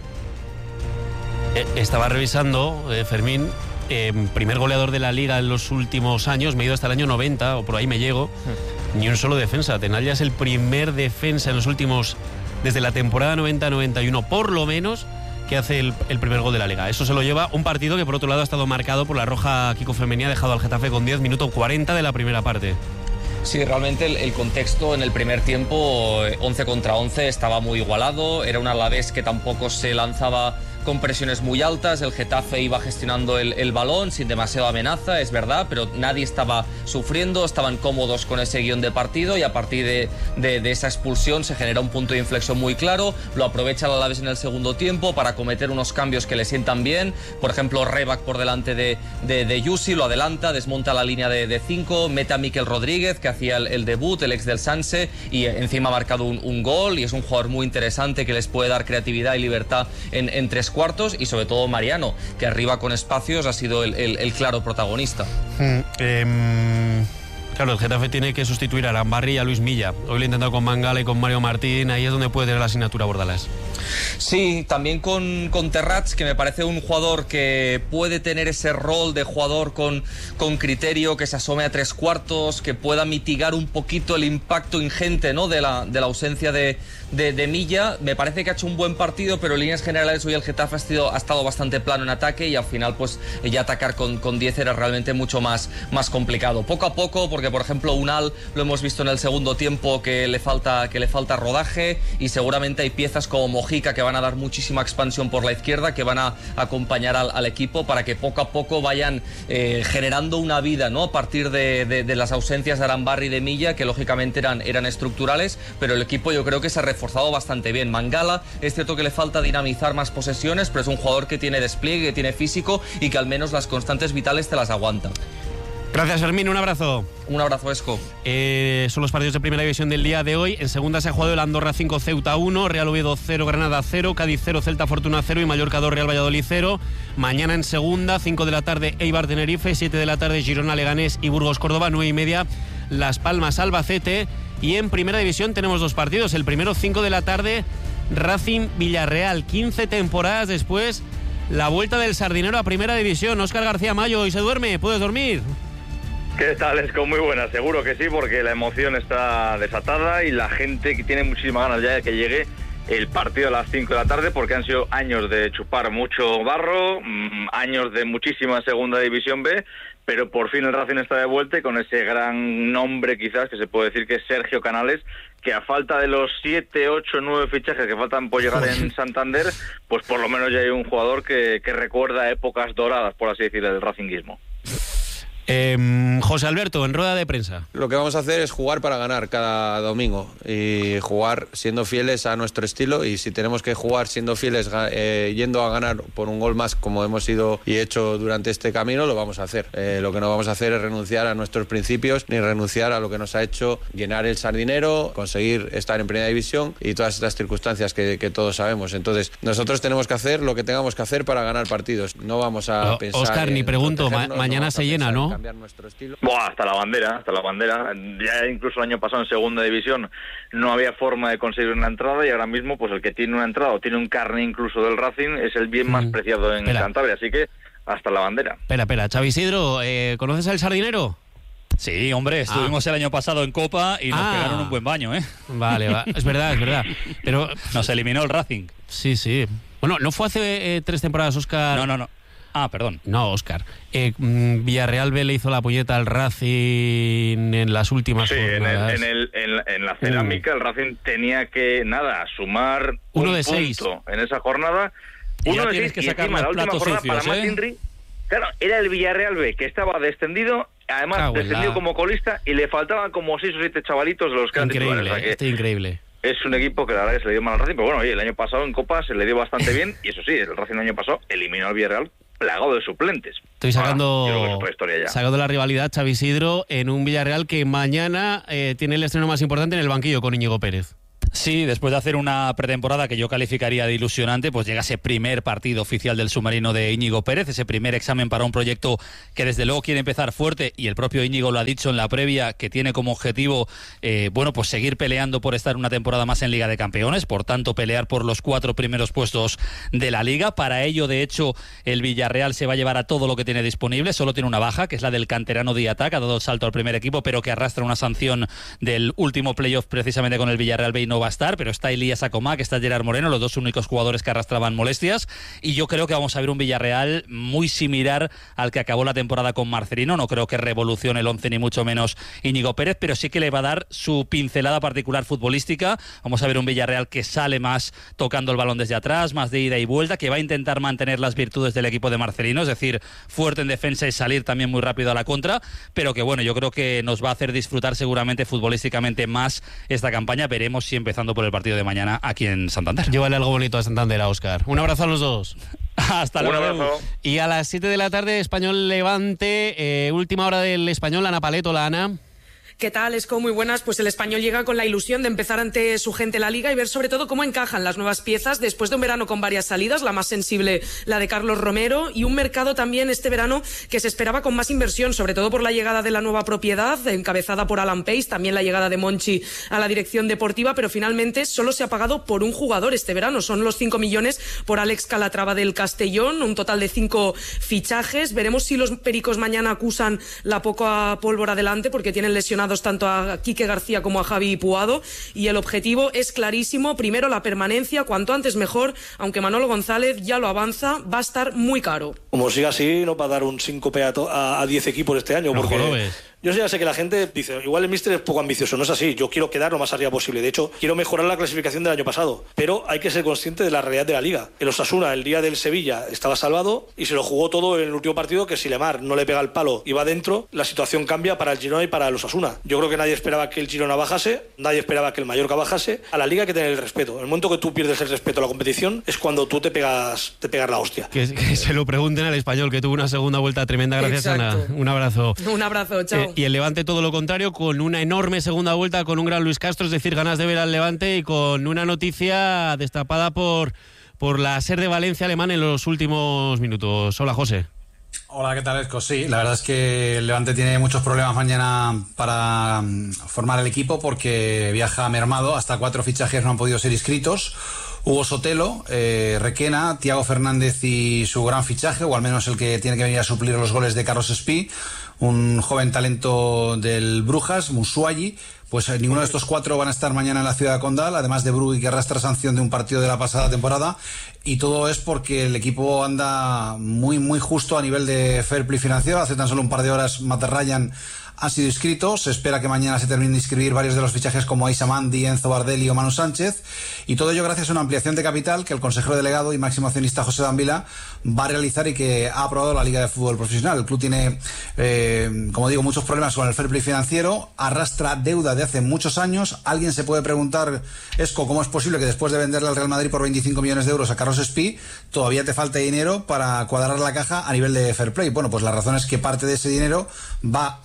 S2: Estaba revisando, Fermín, primer goleador de la Liga en los últimos años, me he ido hasta el año 90, o por ahí me llego, ni un solo defensa. Tenaglia es el primer defensa en los últimos, desde la temporada 90-91, por lo menos, que hace el primer gol de la Liga. Eso se lo lleva un partido que, por otro lado, ha estado marcado por la roja Kiko Femení, ha dejado al Getafe con 10 minutos 40 de la primera parte.
S16: Sí, realmente el contexto en el primer tiempo, 11 contra 11, estaba muy igualado. Era un Alavés que tampoco se lanzaba con presiones muy altas. El Getafe iba gestionando el balón sin demasiada amenaza, es verdad, pero nadie estaba sufriendo, estaban cómodos con ese guión de partido y a partir de esa expulsión se genera un punto de inflexión muy claro. Lo aprovecha el Alavés en el segundo tiempo para cometer unos cambios que le sientan bien. Por ejemplo, Rebac por delante de Yusi, lo adelanta, desmonta la línea de 5, mete a Mikel Rodríguez, que hacía el debut, el ex del Sanse, y encima ha marcado un gol y es un jugador muy interesante que les puede dar creatividad y libertad en tres cuartos, y sobre todo Mariano, que arriba con espacios ha sido el claro protagonista.
S2: Claro, el Getafe tiene que sustituir a Arambarri y a Luis Milla. Hoy lo he intentado con Mangala y con Mario Martín, ahí es donde puede tener la asignatura Bordalás.
S16: Sí, también con Terrats, que me parece un jugador que puede tener ese rol de jugador con criterio, que se asome a tres cuartos, que pueda mitigar un poquito el impacto ingente, ¿no?, de la ausencia de Milla. Me parece que ha hecho un buen partido, pero en líneas generales hoy el Getafe ha estado bastante plano en ataque y al final pues ya atacar con 10 era realmente mucho más complicado. Poco a poco, porque por ejemplo Unal lo hemos visto en el segundo tiempo que le falta rodaje, y seguramente hay piezas como Mojica que van a dar muchísima expansión por la izquierda, que van a acompañar al equipo para que poco a poco vayan generando una vida, ¿no?, a partir de las ausencias de Arambarri y de Milla, que lógicamente eran estructurales, pero el equipo yo creo que se ha reforzado bastante bien. Mangala, es cierto que le falta dinamizar más posesiones, pero es un jugador que tiene despliegue, que tiene físico y que al menos las constantes vitales te las aguanta.
S2: Gracias, Fermín, un abrazo.
S16: Un abrazo, Esco.
S2: Son los partidos de primera división del día de hoy. En segunda se ha jugado el Andorra 5, Ceuta 1, Real Oviedo 0, Granada 0, Cádiz 0, Celta Fortuna 0 y Mallorca 2, Real Valladolid 0. Mañana en segunda, 5 de la tarde, Eibar Tenerife, 7 de la tarde, Girona Leganés y Burgos Córdoba, 9:30, Las Palmas Albacete. Y en primera división tenemos dos partidos. El primero, 5 de la tarde, Racing Villarreal. 15 temporadas después, la vuelta del Sardinero a primera división. Óscar García Mayo, ¿y se duerme? ¿Puedes dormir?
S19: ¿Qué tal, Esco? Muy buena, seguro que sí, porque la emoción está desatada y la gente que tiene muchísimas ganas ya de que llegue el partido a las 5 de la tarde, porque han sido años de chupar mucho barro, años de muchísima segunda división B, pero por fin el Racing está de vuelta y con ese gran nombre quizás que se puede decir que es Sergio Canales, que a falta de los 7, 8, 9 fichajes que faltan por llegar en Santander, pues por lo menos ya hay un jugador que recuerda épocas doradas, por así decirlo, del racinguismo.
S2: José Alberto, en rueda de prensa.
S20: Lo que vamos a hacer es jugar para ganar cada domingo y jugar siendo fieles a nuestro estilo, y si tenemos que jugar siendo fieles yendo a ganar por un gol más, como hemos ido y hecho durante este camino, lo vamos a hacer. Lo que no vamos a hacer es renunciar a nuestros principios ni renunciar a lo que nos ha hecho llenar el Sardinero, conseguir estar en primera división y todas estas circunstancias que todos sabemos. Entonces nosotros tenemos que hacer lo que tengamos que hacer para ganar partidos. No vamos a pensar...
S2: Óscar, ni pregunto, mañana se llena, ¿no?
S20: cambiar nuestro estilo.
S19: Hasta la bandera. Ya incluso el año pasado en segunda división no había forma de conseguir una entrada y ahora mismo pues el que tiene una entrada o tiene un carné incluso del Racing es el bien más preciado en Cantabria, así que hasta la bandera.
S2: Espera, Xavi Isidro, ¿conoces al Sardinero?
S21: Sí, hombre, estuvimos el año pasado en Copa y nos pegaron un buen baño, ¿eh?
S2: Vale, es verdad. Pero
S21: nos eliminó el Racing.
S2: Sí. Bueno, ¿no fue hace 3 temporadas, Óscar?
S21: No. Perdón.
S2: No, Óscar. Villarreal B le hizo la puñeta al Racing en las últimas jornadas.
S19: En la cerámica el Racing tenía que, sumar
S2: 1 de
S19: 6
S2: punto
S19: en esa jornada.
S21: Y ya tienes que sacar los platos sucios,
S19: para McInry, claro, era el Villarreal B, que estaba descendido, además descendido como colista, y le faltaban como 6 o 7 chavalitos de los que eran titulares.
S2: Increíble.
S19: Es un equipo que la verdad que se le dio mal al Racing, pero bueno, el año pasado en Copa se le dio bastante bien, y eso sí, el Racing el año pasado eliminó al Villarreal plagado de suplentes.
S2: Estoy sacando la rivalidad, Xavi Isidro, en un Villarreal que mañana tiene el estreno más importante en el banquillo con Íñigo Pérez.
S21: Sí, después de hacer una pretemporada que yo calificaría de ilusionante, pues llega ese primer partido oficial del submarino de Íñigo Pérez, ese primer examen para un proyecto que desde luego quiere empezar fuerte, y el propio Íñigo lo ha dicho en la previa, que tiene como objetivo pues seguir peleando por estar una temporada más en Liga de Campeones, por tanto pelear por los 4 primeros puestos de la Liga. Para ello, de hecho, el Villarreal se va a llevar a todo lo que tiene disponible, solo tiene una baja, que es la del canterano Diatá, que ha dado el salto al primer equipo, pero que arrastra una sanción del último playoff precisamente con el Villarreal B y no va a estar, pero está Elías Acomá, que está Gerard Moreno, los 2 únicos jugadores que arrastraban molestias, y yo creo que vamos a ver un Villarreal muy similar al que acabó la temporada con Marcelino. No creo que revolucione el 11 ni mucho menos Íñigo Pérez, pero sí que le va a dar su pincelada particular futbolística. Vamos a ver un Villarreal que sale más tocando el balón desde atrás, más de ida y vuelta, que va a intentar mantener las virtudes del equipo de Marcelino, es decir, fuerte en defensa y salir también muy rápido a la contra, pero que bueno, yo creo que nos va a hacer disfrutar seguramente futbolísticamente más esta campaña. Veremos si empezando por el partido de mañana aquí en Santander.
S2: Llévale algo bonito a Santander, a Óscar. Un abrazo a los dos.
S21: Hasta luego.
S2: Y a las 7 de la tarde, Español Levante, última hora del Español. Ana Paleto, la Ana.
S22: ¿Qué tal, Esco? Muy buenas. Pues el Español llega con la ilusión de empezar ante su gente la Liga y ver sobre todo cómo encajan las nuevas piezas después de un verano con varias salidas, la más sensible la de Carlos Romero, y un mercado también este verano que se esperaba con más inversión, sobre todo por la llegada de la nueva propiedad encabezada por Alan Pace, también la llegada de Monchi a la dirección deportiva, pero finalmente solo se ha pagado por un jugador este verano. Son los 5 millones por Alex Calatrava del Castellón, un total de 5 fichajes. Veremos si los pericos mañana acusan la poca pólvora delante, porque tienen lesionados tanto a Quique García como a Javi Puado, y el objetivo es clarísimo: primero la permanencia, cuanto antes mejor, aunque Manolo González ya lo avanza, va a estar muy caro.
S23: Como siga así, no va a dar un síncope a 10 equipos este año, porque yo ya sé que la gente dice, igual el míster es poco ambicioso. No es así, yo quiero quedar lo más arriba posible. De hecho, quiero mejorar la clasificación del año pasado, pero hay que ser consciente de la realidad de la Liga. El Osasuna, el día del Sevilla, estaba salvado y se lo jugó todo en el último partido, que si Lemar no le pega el palo y va dentro, la situación cambia para el Girona y para el Osasuna. Yo creo que nadie esperaba que el Girona bajase, nadie esperaba que el Mallorca bajase. A la Liga hay que tener el respeto. En el momento que tú pierdes el respeto a la competición es cuando tú te pegas la hostia.
S2: Que se lo pregunten al Español, que tuvo una segunda vuelta tremenda. Gracias,
S22: Exacto.
S2: Ana. Un abrazo.
S22: Un abrazo, chao.
S2: Y el Levante todo lo contrario, con una enorme segunda vuelta, con un gran Luis Castro, es decir, ganas de ver al Levante, y con una noticia destapada por la SER de Valencia alemán en los últimos minutos. Hola, José.
S24: Hola, ¿qué tal, Esco? Sí, la verdad es que el Levante tiene muchos problemas mañana para formar el equipo, porque viaja mermado. Hasta 4 fichajes no han podido ser inscritos. Hugo Sotelo, Requena, Thiago Fernández y su gran fichaje, o al menos el que tiene que venir a suplir los goles de Carlos Espí, un joven talento del Brujas, Musuayi. Pues ninguno de estos 4 van a estar mañana en la ciudad de Condal, además de Brugui, que arrastra sanción de un partido de la pasada temporada, y todo es porque el equipo anda muy muy justo a nivel de fair play financiero. Hace tan solo un par de horas Matt Ryan han sido inscritos. Se espera que mañana se terminen de inscribir varios de los fichajes como Aisa Mandi, Enzo Bardelli o Manu Sánchez, y todo ello gracias a una ampliación de capital que el consejero delegado y máximo accionista José Dávila va a realizar y que ha aprobado la Liga de Fútbol Profesional. El club tiene, como digo, muchos problemas con el fair play financiero, arrastra deuda de hace muchos años. Alguien se puede preguntar, Esco, ¿cómo es posible que después de venderle al Real Madrid por 25 millones de euros a Carlos Espí todavía te falte dinero para cuadrar la caja a nivel de fair play? Bueno, pues la razón es que parte de ese dinero va a tapar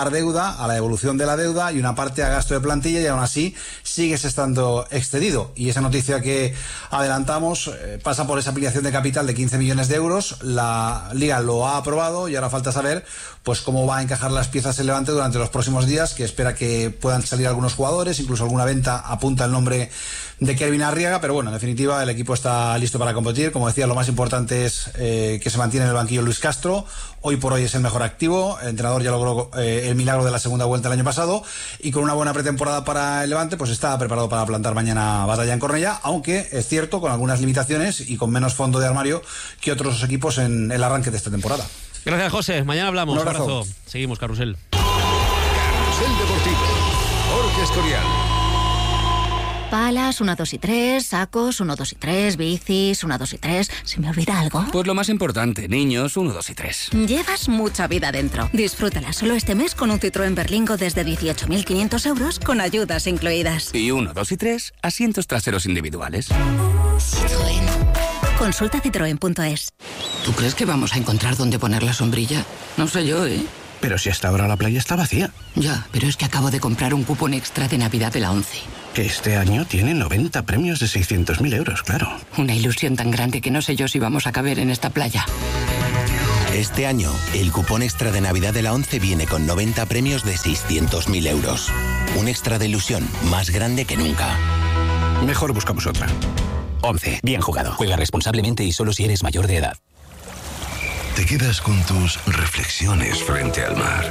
S24: pagar deuda, a la evolución de la deuda y una parte a gasto de plantilla, y aún así sigues estando excedido. Y esa noticia que adelantamos pasa por esa ampliación de capital de 15 millones de euros. La Liga lo ha aprobado y ahora falta saber pues cómo va a encajar las piezas el Levante durante los próximos días, que espera que puedan salir algunos jugadores, incluso alguna venta apunta el nombre de Kelvin Arriaga, pero bueno, en definitiva el equipo está listo para competir. Como decía, lo más importante es que se mantiene en el banquillo Luis Castro. Hoy por hoy es el mejor activo, el entrenador ya logró el milagro de la segunda vuelta el año pasado, y con una buena pretemporada para el Levante pues está preparado para plantar mañana batalla en Cornellá, aunque es cierto con algunas limitaciones y con menos fondo de armario que otros equipos en el arranque de esta temporada.
S2: Gracias, José. Mañana hablamos.
S24: Un abrazo.
S2: Seguimos, Carrusel.
S11: Carrusel Deportivo. Jorge Escorial.
S4: Palas, 1, 2 y 3, sacos, 1, 2 y 3, bicis, 1, 2 y 3. ¿Se me olvida algo?
S5: Pues lo más importante, niños, 1, 2 y 3.
S4: Llevas mucha vida dentro. Disfrútala solo este mes con un Citroën Berlingo desde 18.500 euros con ayudas incluidas.
S5: Y 1, 2 y 3, asientos traseros individuales.
S4: Citroën. Consulta citroen.es.
S7: ¿Tú crees que vamos a encontrar dónde poner la sombrilla? No sé yo, ¿eh?
S9: Pero si hasta ahora la playa está vacía.
S7: Ya, pero es que acabo de comprar un cupón extra de Navidad de la ONCE.
S9: Que este año tiene 90 premios de 600.000 euros, claro.
S7: Una ilusión tan grande que no sé yo si vamos a caber en esta playa.
S25: Este año, el cupón extra de Navidad de la ONCE viene con 90 premios de 600.000 euros. Un extra de ilusión más grande que nunca.
S9: Mejor buscamos otra.
S25: ONCE, bien jugado. Juega responsablemente y solo si eres mayor de edad.
S6: Te quedas con tus reflexiones frente al mar,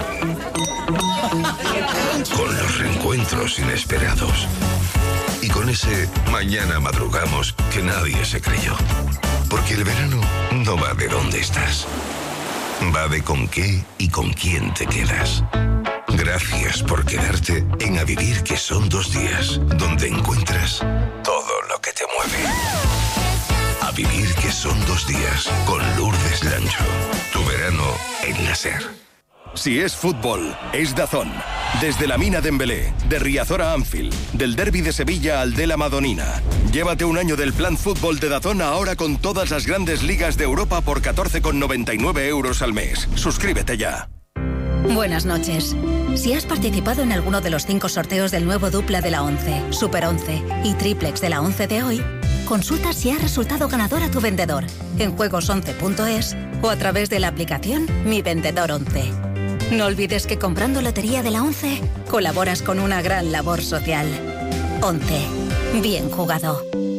S6: con los reencuentros inesperados y con ese mañana madrugamos que nadie se creyó. Porque el verano no va de dónde estás, va de con qué y con quién te quedas. Gracias por quedarte en A Vivir, que son 2 días, donde encuentras todo lo que te mueve. A Vivir, que son 2 días, con Lourdes Lancho. Tu verano en la SER.
S8: Si es fútbol, es DAZN. Desde la Mina Dembélé, de Riazor a Anfield, del Derbi de Sevilla al de la Madonina. Llévate un año del plan fútbol de DAZN ahora con todas las grandes ligas de Europa por 14,99 euros al mes. Suscríbete ya.
S4: Buenas noches. Si has participado en alguno de los 5 sorteos del nuevo dupla de la 11, Super 11 y triplex de la 11 de hoy, consulta si ha resultado ganador a tu vendedor en juegos11.es o a través de la aplicación Mi Vendedor 11. No olvides que comprando Lotería de la 11 colaboras con una gran labor social. 11. Bien jugado.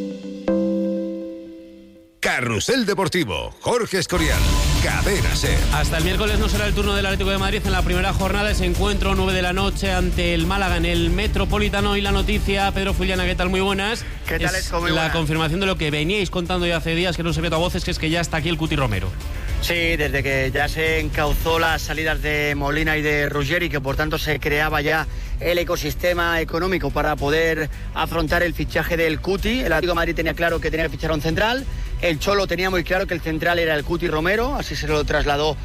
S11: Carrusel Deportivo. Jorge Escorial. Cadena SER.
S2: Hasta el miércoles no será el turno del Atlético de Madrid en la primera jornada. Ese encuentro 9 de la noche ante el Málaga en el Metropolitano. Y la noticia, Pedro Fullana, ¿qué tal? Muy buenas.
S26: ¿Qué tal?
S2: Es
S26: muy
S2: la
S26: buenas.
S2: Confirmación de lo que veníais contando ya hace días, que no se ve a voces, que es que ya está aquí el Cuti Romero.
S26: Sí, desde que ya se encauzó las salidas de Molina y de Ruggeri, que por tanto se creaba ya el ecosistema económico para poder afrontar el fichaje del Cuti. El Atlético de Madrid tenía claro que tenía que fichar a un central. El Cholo tenía muy claro que el central era el Cuti Romero, así se lo trasladó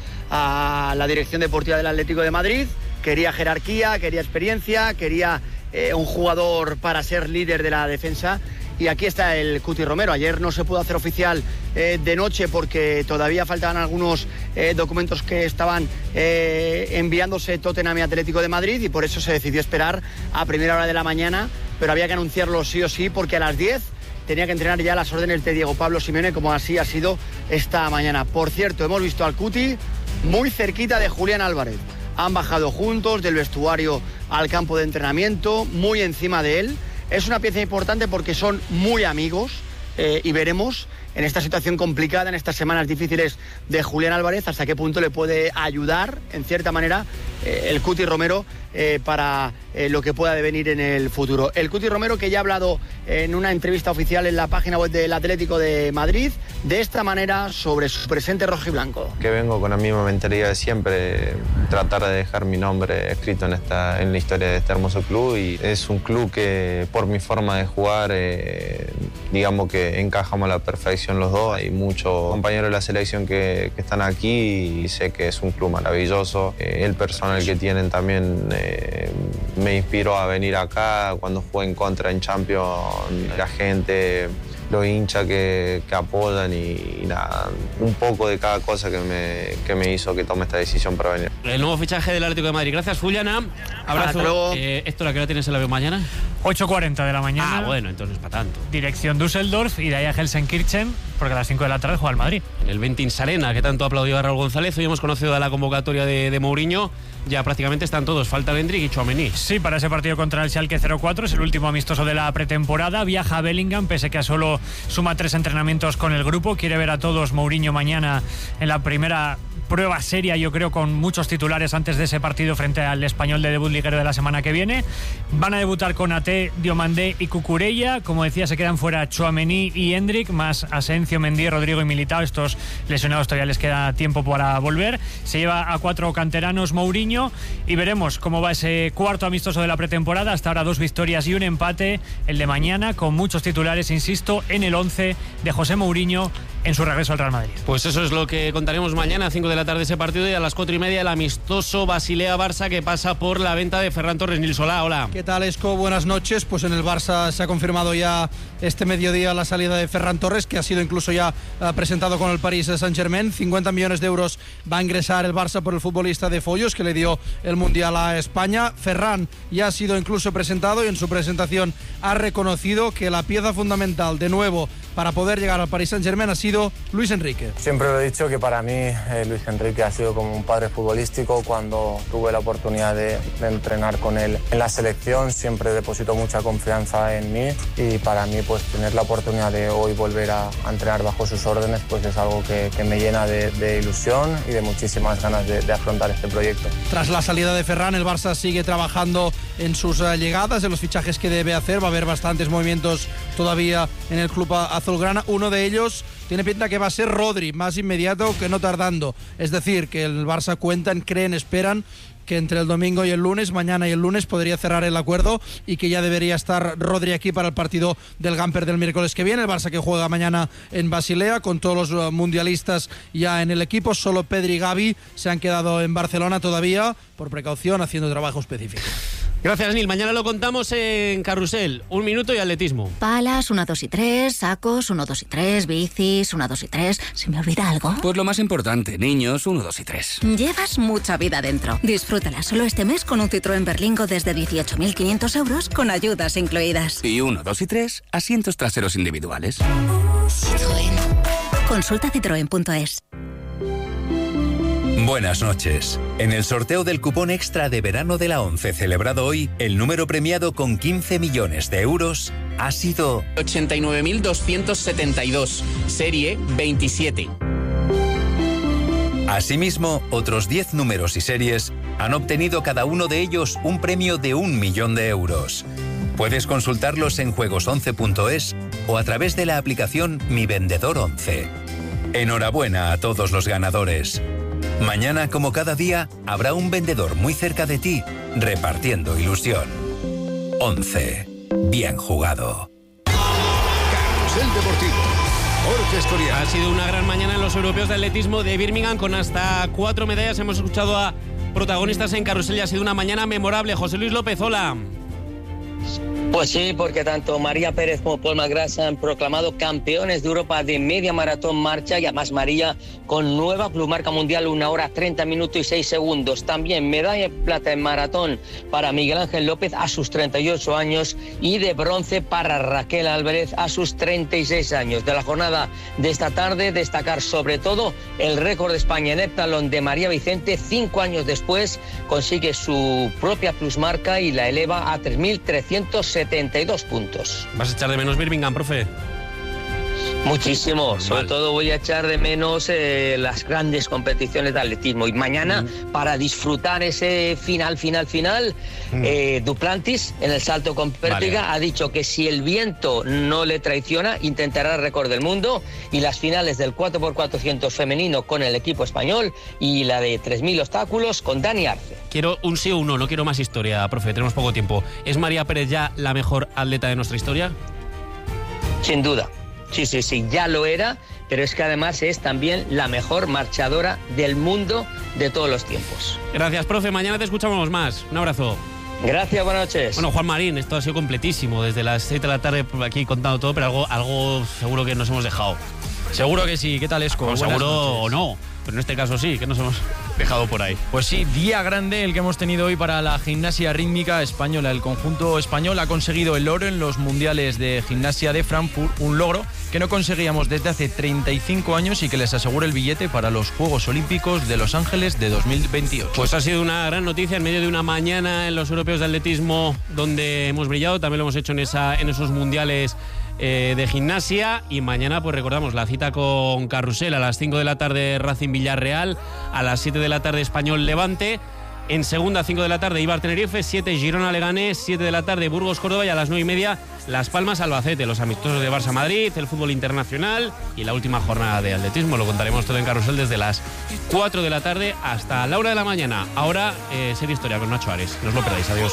S26: a la dirección deportiva del Atlético de Madrid. Quería jerarquía, quería experiencia, quería un jugador para ser líder de la defensa. Y aquí está el Cuti Romero. Ayer no se pudo hacer oficial de noche porque todavía faltaban algunos documentos que estaban enviándose Tottenham y Atlético de Madrid, y por eso se decidió esperar a primera hora de la mañana, pero había que anunciarlo sí o sí porque a las 10 tenía que entrenar ya las órdenes de Diego Pablo Simeone, como así ha sido esta mañana. Por cierto, hemos visto al Cuti muy cerquita de Julián Álvarez. Han bajado juntos del vestuario al campo de entrenamiento, muy encima de él. Es una pieza importante porque son muy amigos y veremos en esta situación complicada, en estas semanas difíciles de Julián Álvarez, hasta qué punto le puede ayudar, en cierta manera, el Cuti Romero para lo que pueda devenir en el futuro. El Cuti Romero, que ya ha hablado en una entrevista oficial en la página web del Atlético de Madrid, de esta manera sobre su presente rojiblanco.
S20: Que vengo con la misma mentalidad de siempre, tratar de dejar mi nombre escrito en la historia de este hermoso club, y es un club que por mi forma de jugar, digamos que encajamos a la perfección los dos. Hay muchos compañeros de la selección que están aquí y sé que es un club maravilloso. El personal que tienen también me inspiró a venir acá. Cuando jugué en contra en Champions, la gente los hinchas que apoyan y nada, un poco de cada cosa que me hizo que tome esta decisión para venir.
S2: El nuevo fichaje del Atlético de Madrid. Gracias, Fullana. Abrazo. Héctor, ¿a qué hora tienes el avión mañana?
S1: 8:40 de la mañana.
S2: Ah, bueno, entonces para tanto.
S1: Dirección Düsseldorf y de ahí a Gelsenkirchen, porque a las 5 de la tarde juega el Madrid.
S2: En el Ventins Arena, que tanto aplaudió a Raúl González. Hoy hemos conocido la convocatoria de Mourinho. Ya prácticamente están todos. Falta Endrick y Tchouaméni.
S1: Sí, para ese partido contra el Schalke 04, es el último amistoso de la pretemporada. Viaja a Bellingham, pese que a solo suma 3 entrenamientos con el grupo. Quiere ver a todos Mourinho mañana en la primera prueba seria, yo creo, con muchos titulares antes de ese partido frente al Español de debut liguero de la semana que viene. Van a debutar con Ate, Diomandé y Cucurella. Como decía, se quedan fuera Tchouaméni y Endrick, más Asencio, Mendy, Rodrigo y Militao. Estos lesionados todavía les queda tiempo para volver. Se lleva a 4 canteranos Mourinho y veremos cómo va ese cuarto amistoso de la pretemporada. Hasta ahora 2 victorias y un empate. El de mañana con muchos titulares, insisto, en el 11 de José Mourinho en su regreso al Real Madrid.
S2: Pues eso es lo que contaremos mañana a 5 de la tarde ese partido, y a las 4:30 el amistoso Basilea-Barça, que pasa por la venta de Ferran Torres. Nils, hola.
S3: ¿Qué tal, Esco? Buenas noches. Pues en el Barça se ha confirmado ya este mediodía la salida de Ferran Torres, que ha sido incluso ya presentado con el Paris Saint-Germain. 50 millones de euros va a ingresar el Barça por el futbolista de Follos, que le dio el Mundial a España. Ferran ya ha sido incluso presentado y en su presentación ha reconocido que la pieza fundamental, de nuevo, para poder llegar al Paris Saint-Germain ha sido Luis Enrique.
S10: Siempre lo he dicho que para mí Luis Enrique ha sido como un padre futbolístico. Cuando tuve la oportunidad de entrenar con él en la selección, siempre depositó mucha confianza en mí, y para mí pues tener la oportunidad de hoy volver a entrenar bajo sus órdenes pues es algo que me llena de ilusión y de muchísimas ganas de afrontar este proyecto.
S3: Tras la salida de Ferran, el Barça sigue trabajando en sus llegadas, en los fichajes que debe hacer. Va a haber bastantes movimientos todavía en el club azulgrana. Uno de ellos tiene pinta que va a ser Rodri, más inmediato que no tardando. Es decir, que el Barça cuentan, creen, esperan que entre el domingo y el lunes, mañana y el lunes, podría cerrar el acuerdo y que ya debería estar Rodri aquí para el partido del Gamper del miércoles que viene. El Barça que juega mañana en Basilea con todos los mundialistas ya en el equipo. Solo Pedri y Gavi se han quedado en Barcelona todavía, por precaución, haciendo trabajo específico.
S2: Gracias, Nil. Mañana lo contamos en Carrusel. 1 minuto y atletismo.
S4: Palas, 1, 2 y 3, sacos, 1, 2 y 3, bicis, 1, 2 y 3. ¿Se me olvida algo?
S5: Pues lo más importante, niños, 1, 2 y 3.
S4: Llevas mucha vida dentro. Disfrútala solo este mes con un Citroën Berlingo desde 18.500 euros con ayudas incluidas.
S5: Y 1, 2 y 3, asientos traseros individuales.
S4: Citroën. Consulta citroen.es.
S12: Buenas noches. En el sorteo del cupón extra de verano de la ONCE celebrado hoy, el número premiado con 15 millones de euros ha sido
S14: 89.272, serie 27.
S12: Asimismo, otros 10 números y series han obtenido cada uno de ellos un premio de 1 millón de euros. Puedes consultarlos en juegos11.es o a través de la aplicación Mi Vendedor 11. Enhorabuena a todos los ganadores. Mañana, como cada día, habrá un vendedor muy cerca de ti, repartiendo ilusión. 11. Bien jugado.
S11: Carrusel Deportivo. Jorge Escorial.
S2: Ha sido una gran mañana en los europeos de atletismo de Birmingham, con hasta 4 medallas. Hemos escuchado a protagonistas en Carrusel y ha sido una mañana memorable. José Luis López, hola.
S15: Pues sí, porque tanto María Pérez como Paul McGrath se han proclamado campeones de Europa de media maratón marcha, y además María con nueva plusmarca mundial, 1 hora 30 minutos y 6 segundos. También medalla de plata en maratón para Miguel Ángel López a sus 38 años y de bronce para Raquel Álvarez a sus 36 años. De la jornada de esta tarde, destacar sobre todo el récord de España en heptatlón de María Vicente. 5 años después consigue su propia plusmarca y la eleva a 3.372 puntos.
S2: ¿Vas a echar de menos Birmingham, profe?
S15: Muchísimo, normal. Sobre todo voy a echar de menos las grandes competiciones de atletismo. Y mañana, para disfrutar ese final, Duplantis, en el salto con pértiga, ha dicho que si el viento no le traiciona, intentará el récord del mundo. Y las finales del 4x400 femenino con el equipo español y la de 3.000 obstáculos con Dani Arce.
S2: Quiero un sí o un no quiero más historia, profe, tenemos poco tiempo. ¿Es María Pérez ya la mejor atleta de nuestra historia?
S15: Sin duda. Sí, ya lo era, pero es que además es también la mejor marchadora del mundo de todos los tiempos.
S2: Gracias, profe. Mañana te escuchamos más. Un abrazo.
S15: Gracias, buenas noches.
S2: Bueno, Juan Marín, esto ha sido completísimo. Desde las 7 de la tarde aquí contando todo, pero algo seguro que nos hemos dejado.
S13: Seguro que sí. ¿Qué tal, Esco?
S2: Seguro o no. Pero en este caso sí, que nos hemos dejado por ahí.
S13: Pues sí, día grande el que hemos tenido hoy para la gimnasia rítmica española. El conjunto español ha conseguido el oro en los mundiales de gimnasia de Frankfurt, un logro que no conseguíamos desde hace 35 años y que les asegura el billete para los Juegos Olímpicos de Los Ángeles de 2028.
S2: Pues ha sido una gran noticia en medio de una mañana en los europeos de atletismo donde hemos brillado. También lo hemos hecho en esos mundiales de gimnasia, y mañana pues recordamos la cita con Carrusel a las 5 de la tarde Racing Villarreal, a las 7 de la tarde Español Levante, en segunda 5 de la tarde Eibar Tenerife, 7 Girona Leganés, 7 de la tarde Burgos Córdoba, y a las 9:30 Las Palmas Albacete, los amistosos de Barça Madrid, el fútbol internacional y la última jornada de atletismo. Lo contaremos todo en Carrusel desde las 4 de la tarde hasta la 1 de la mañana. Ahora Serie Historia con Nacho Ares, no os lo perdáis. Adiós.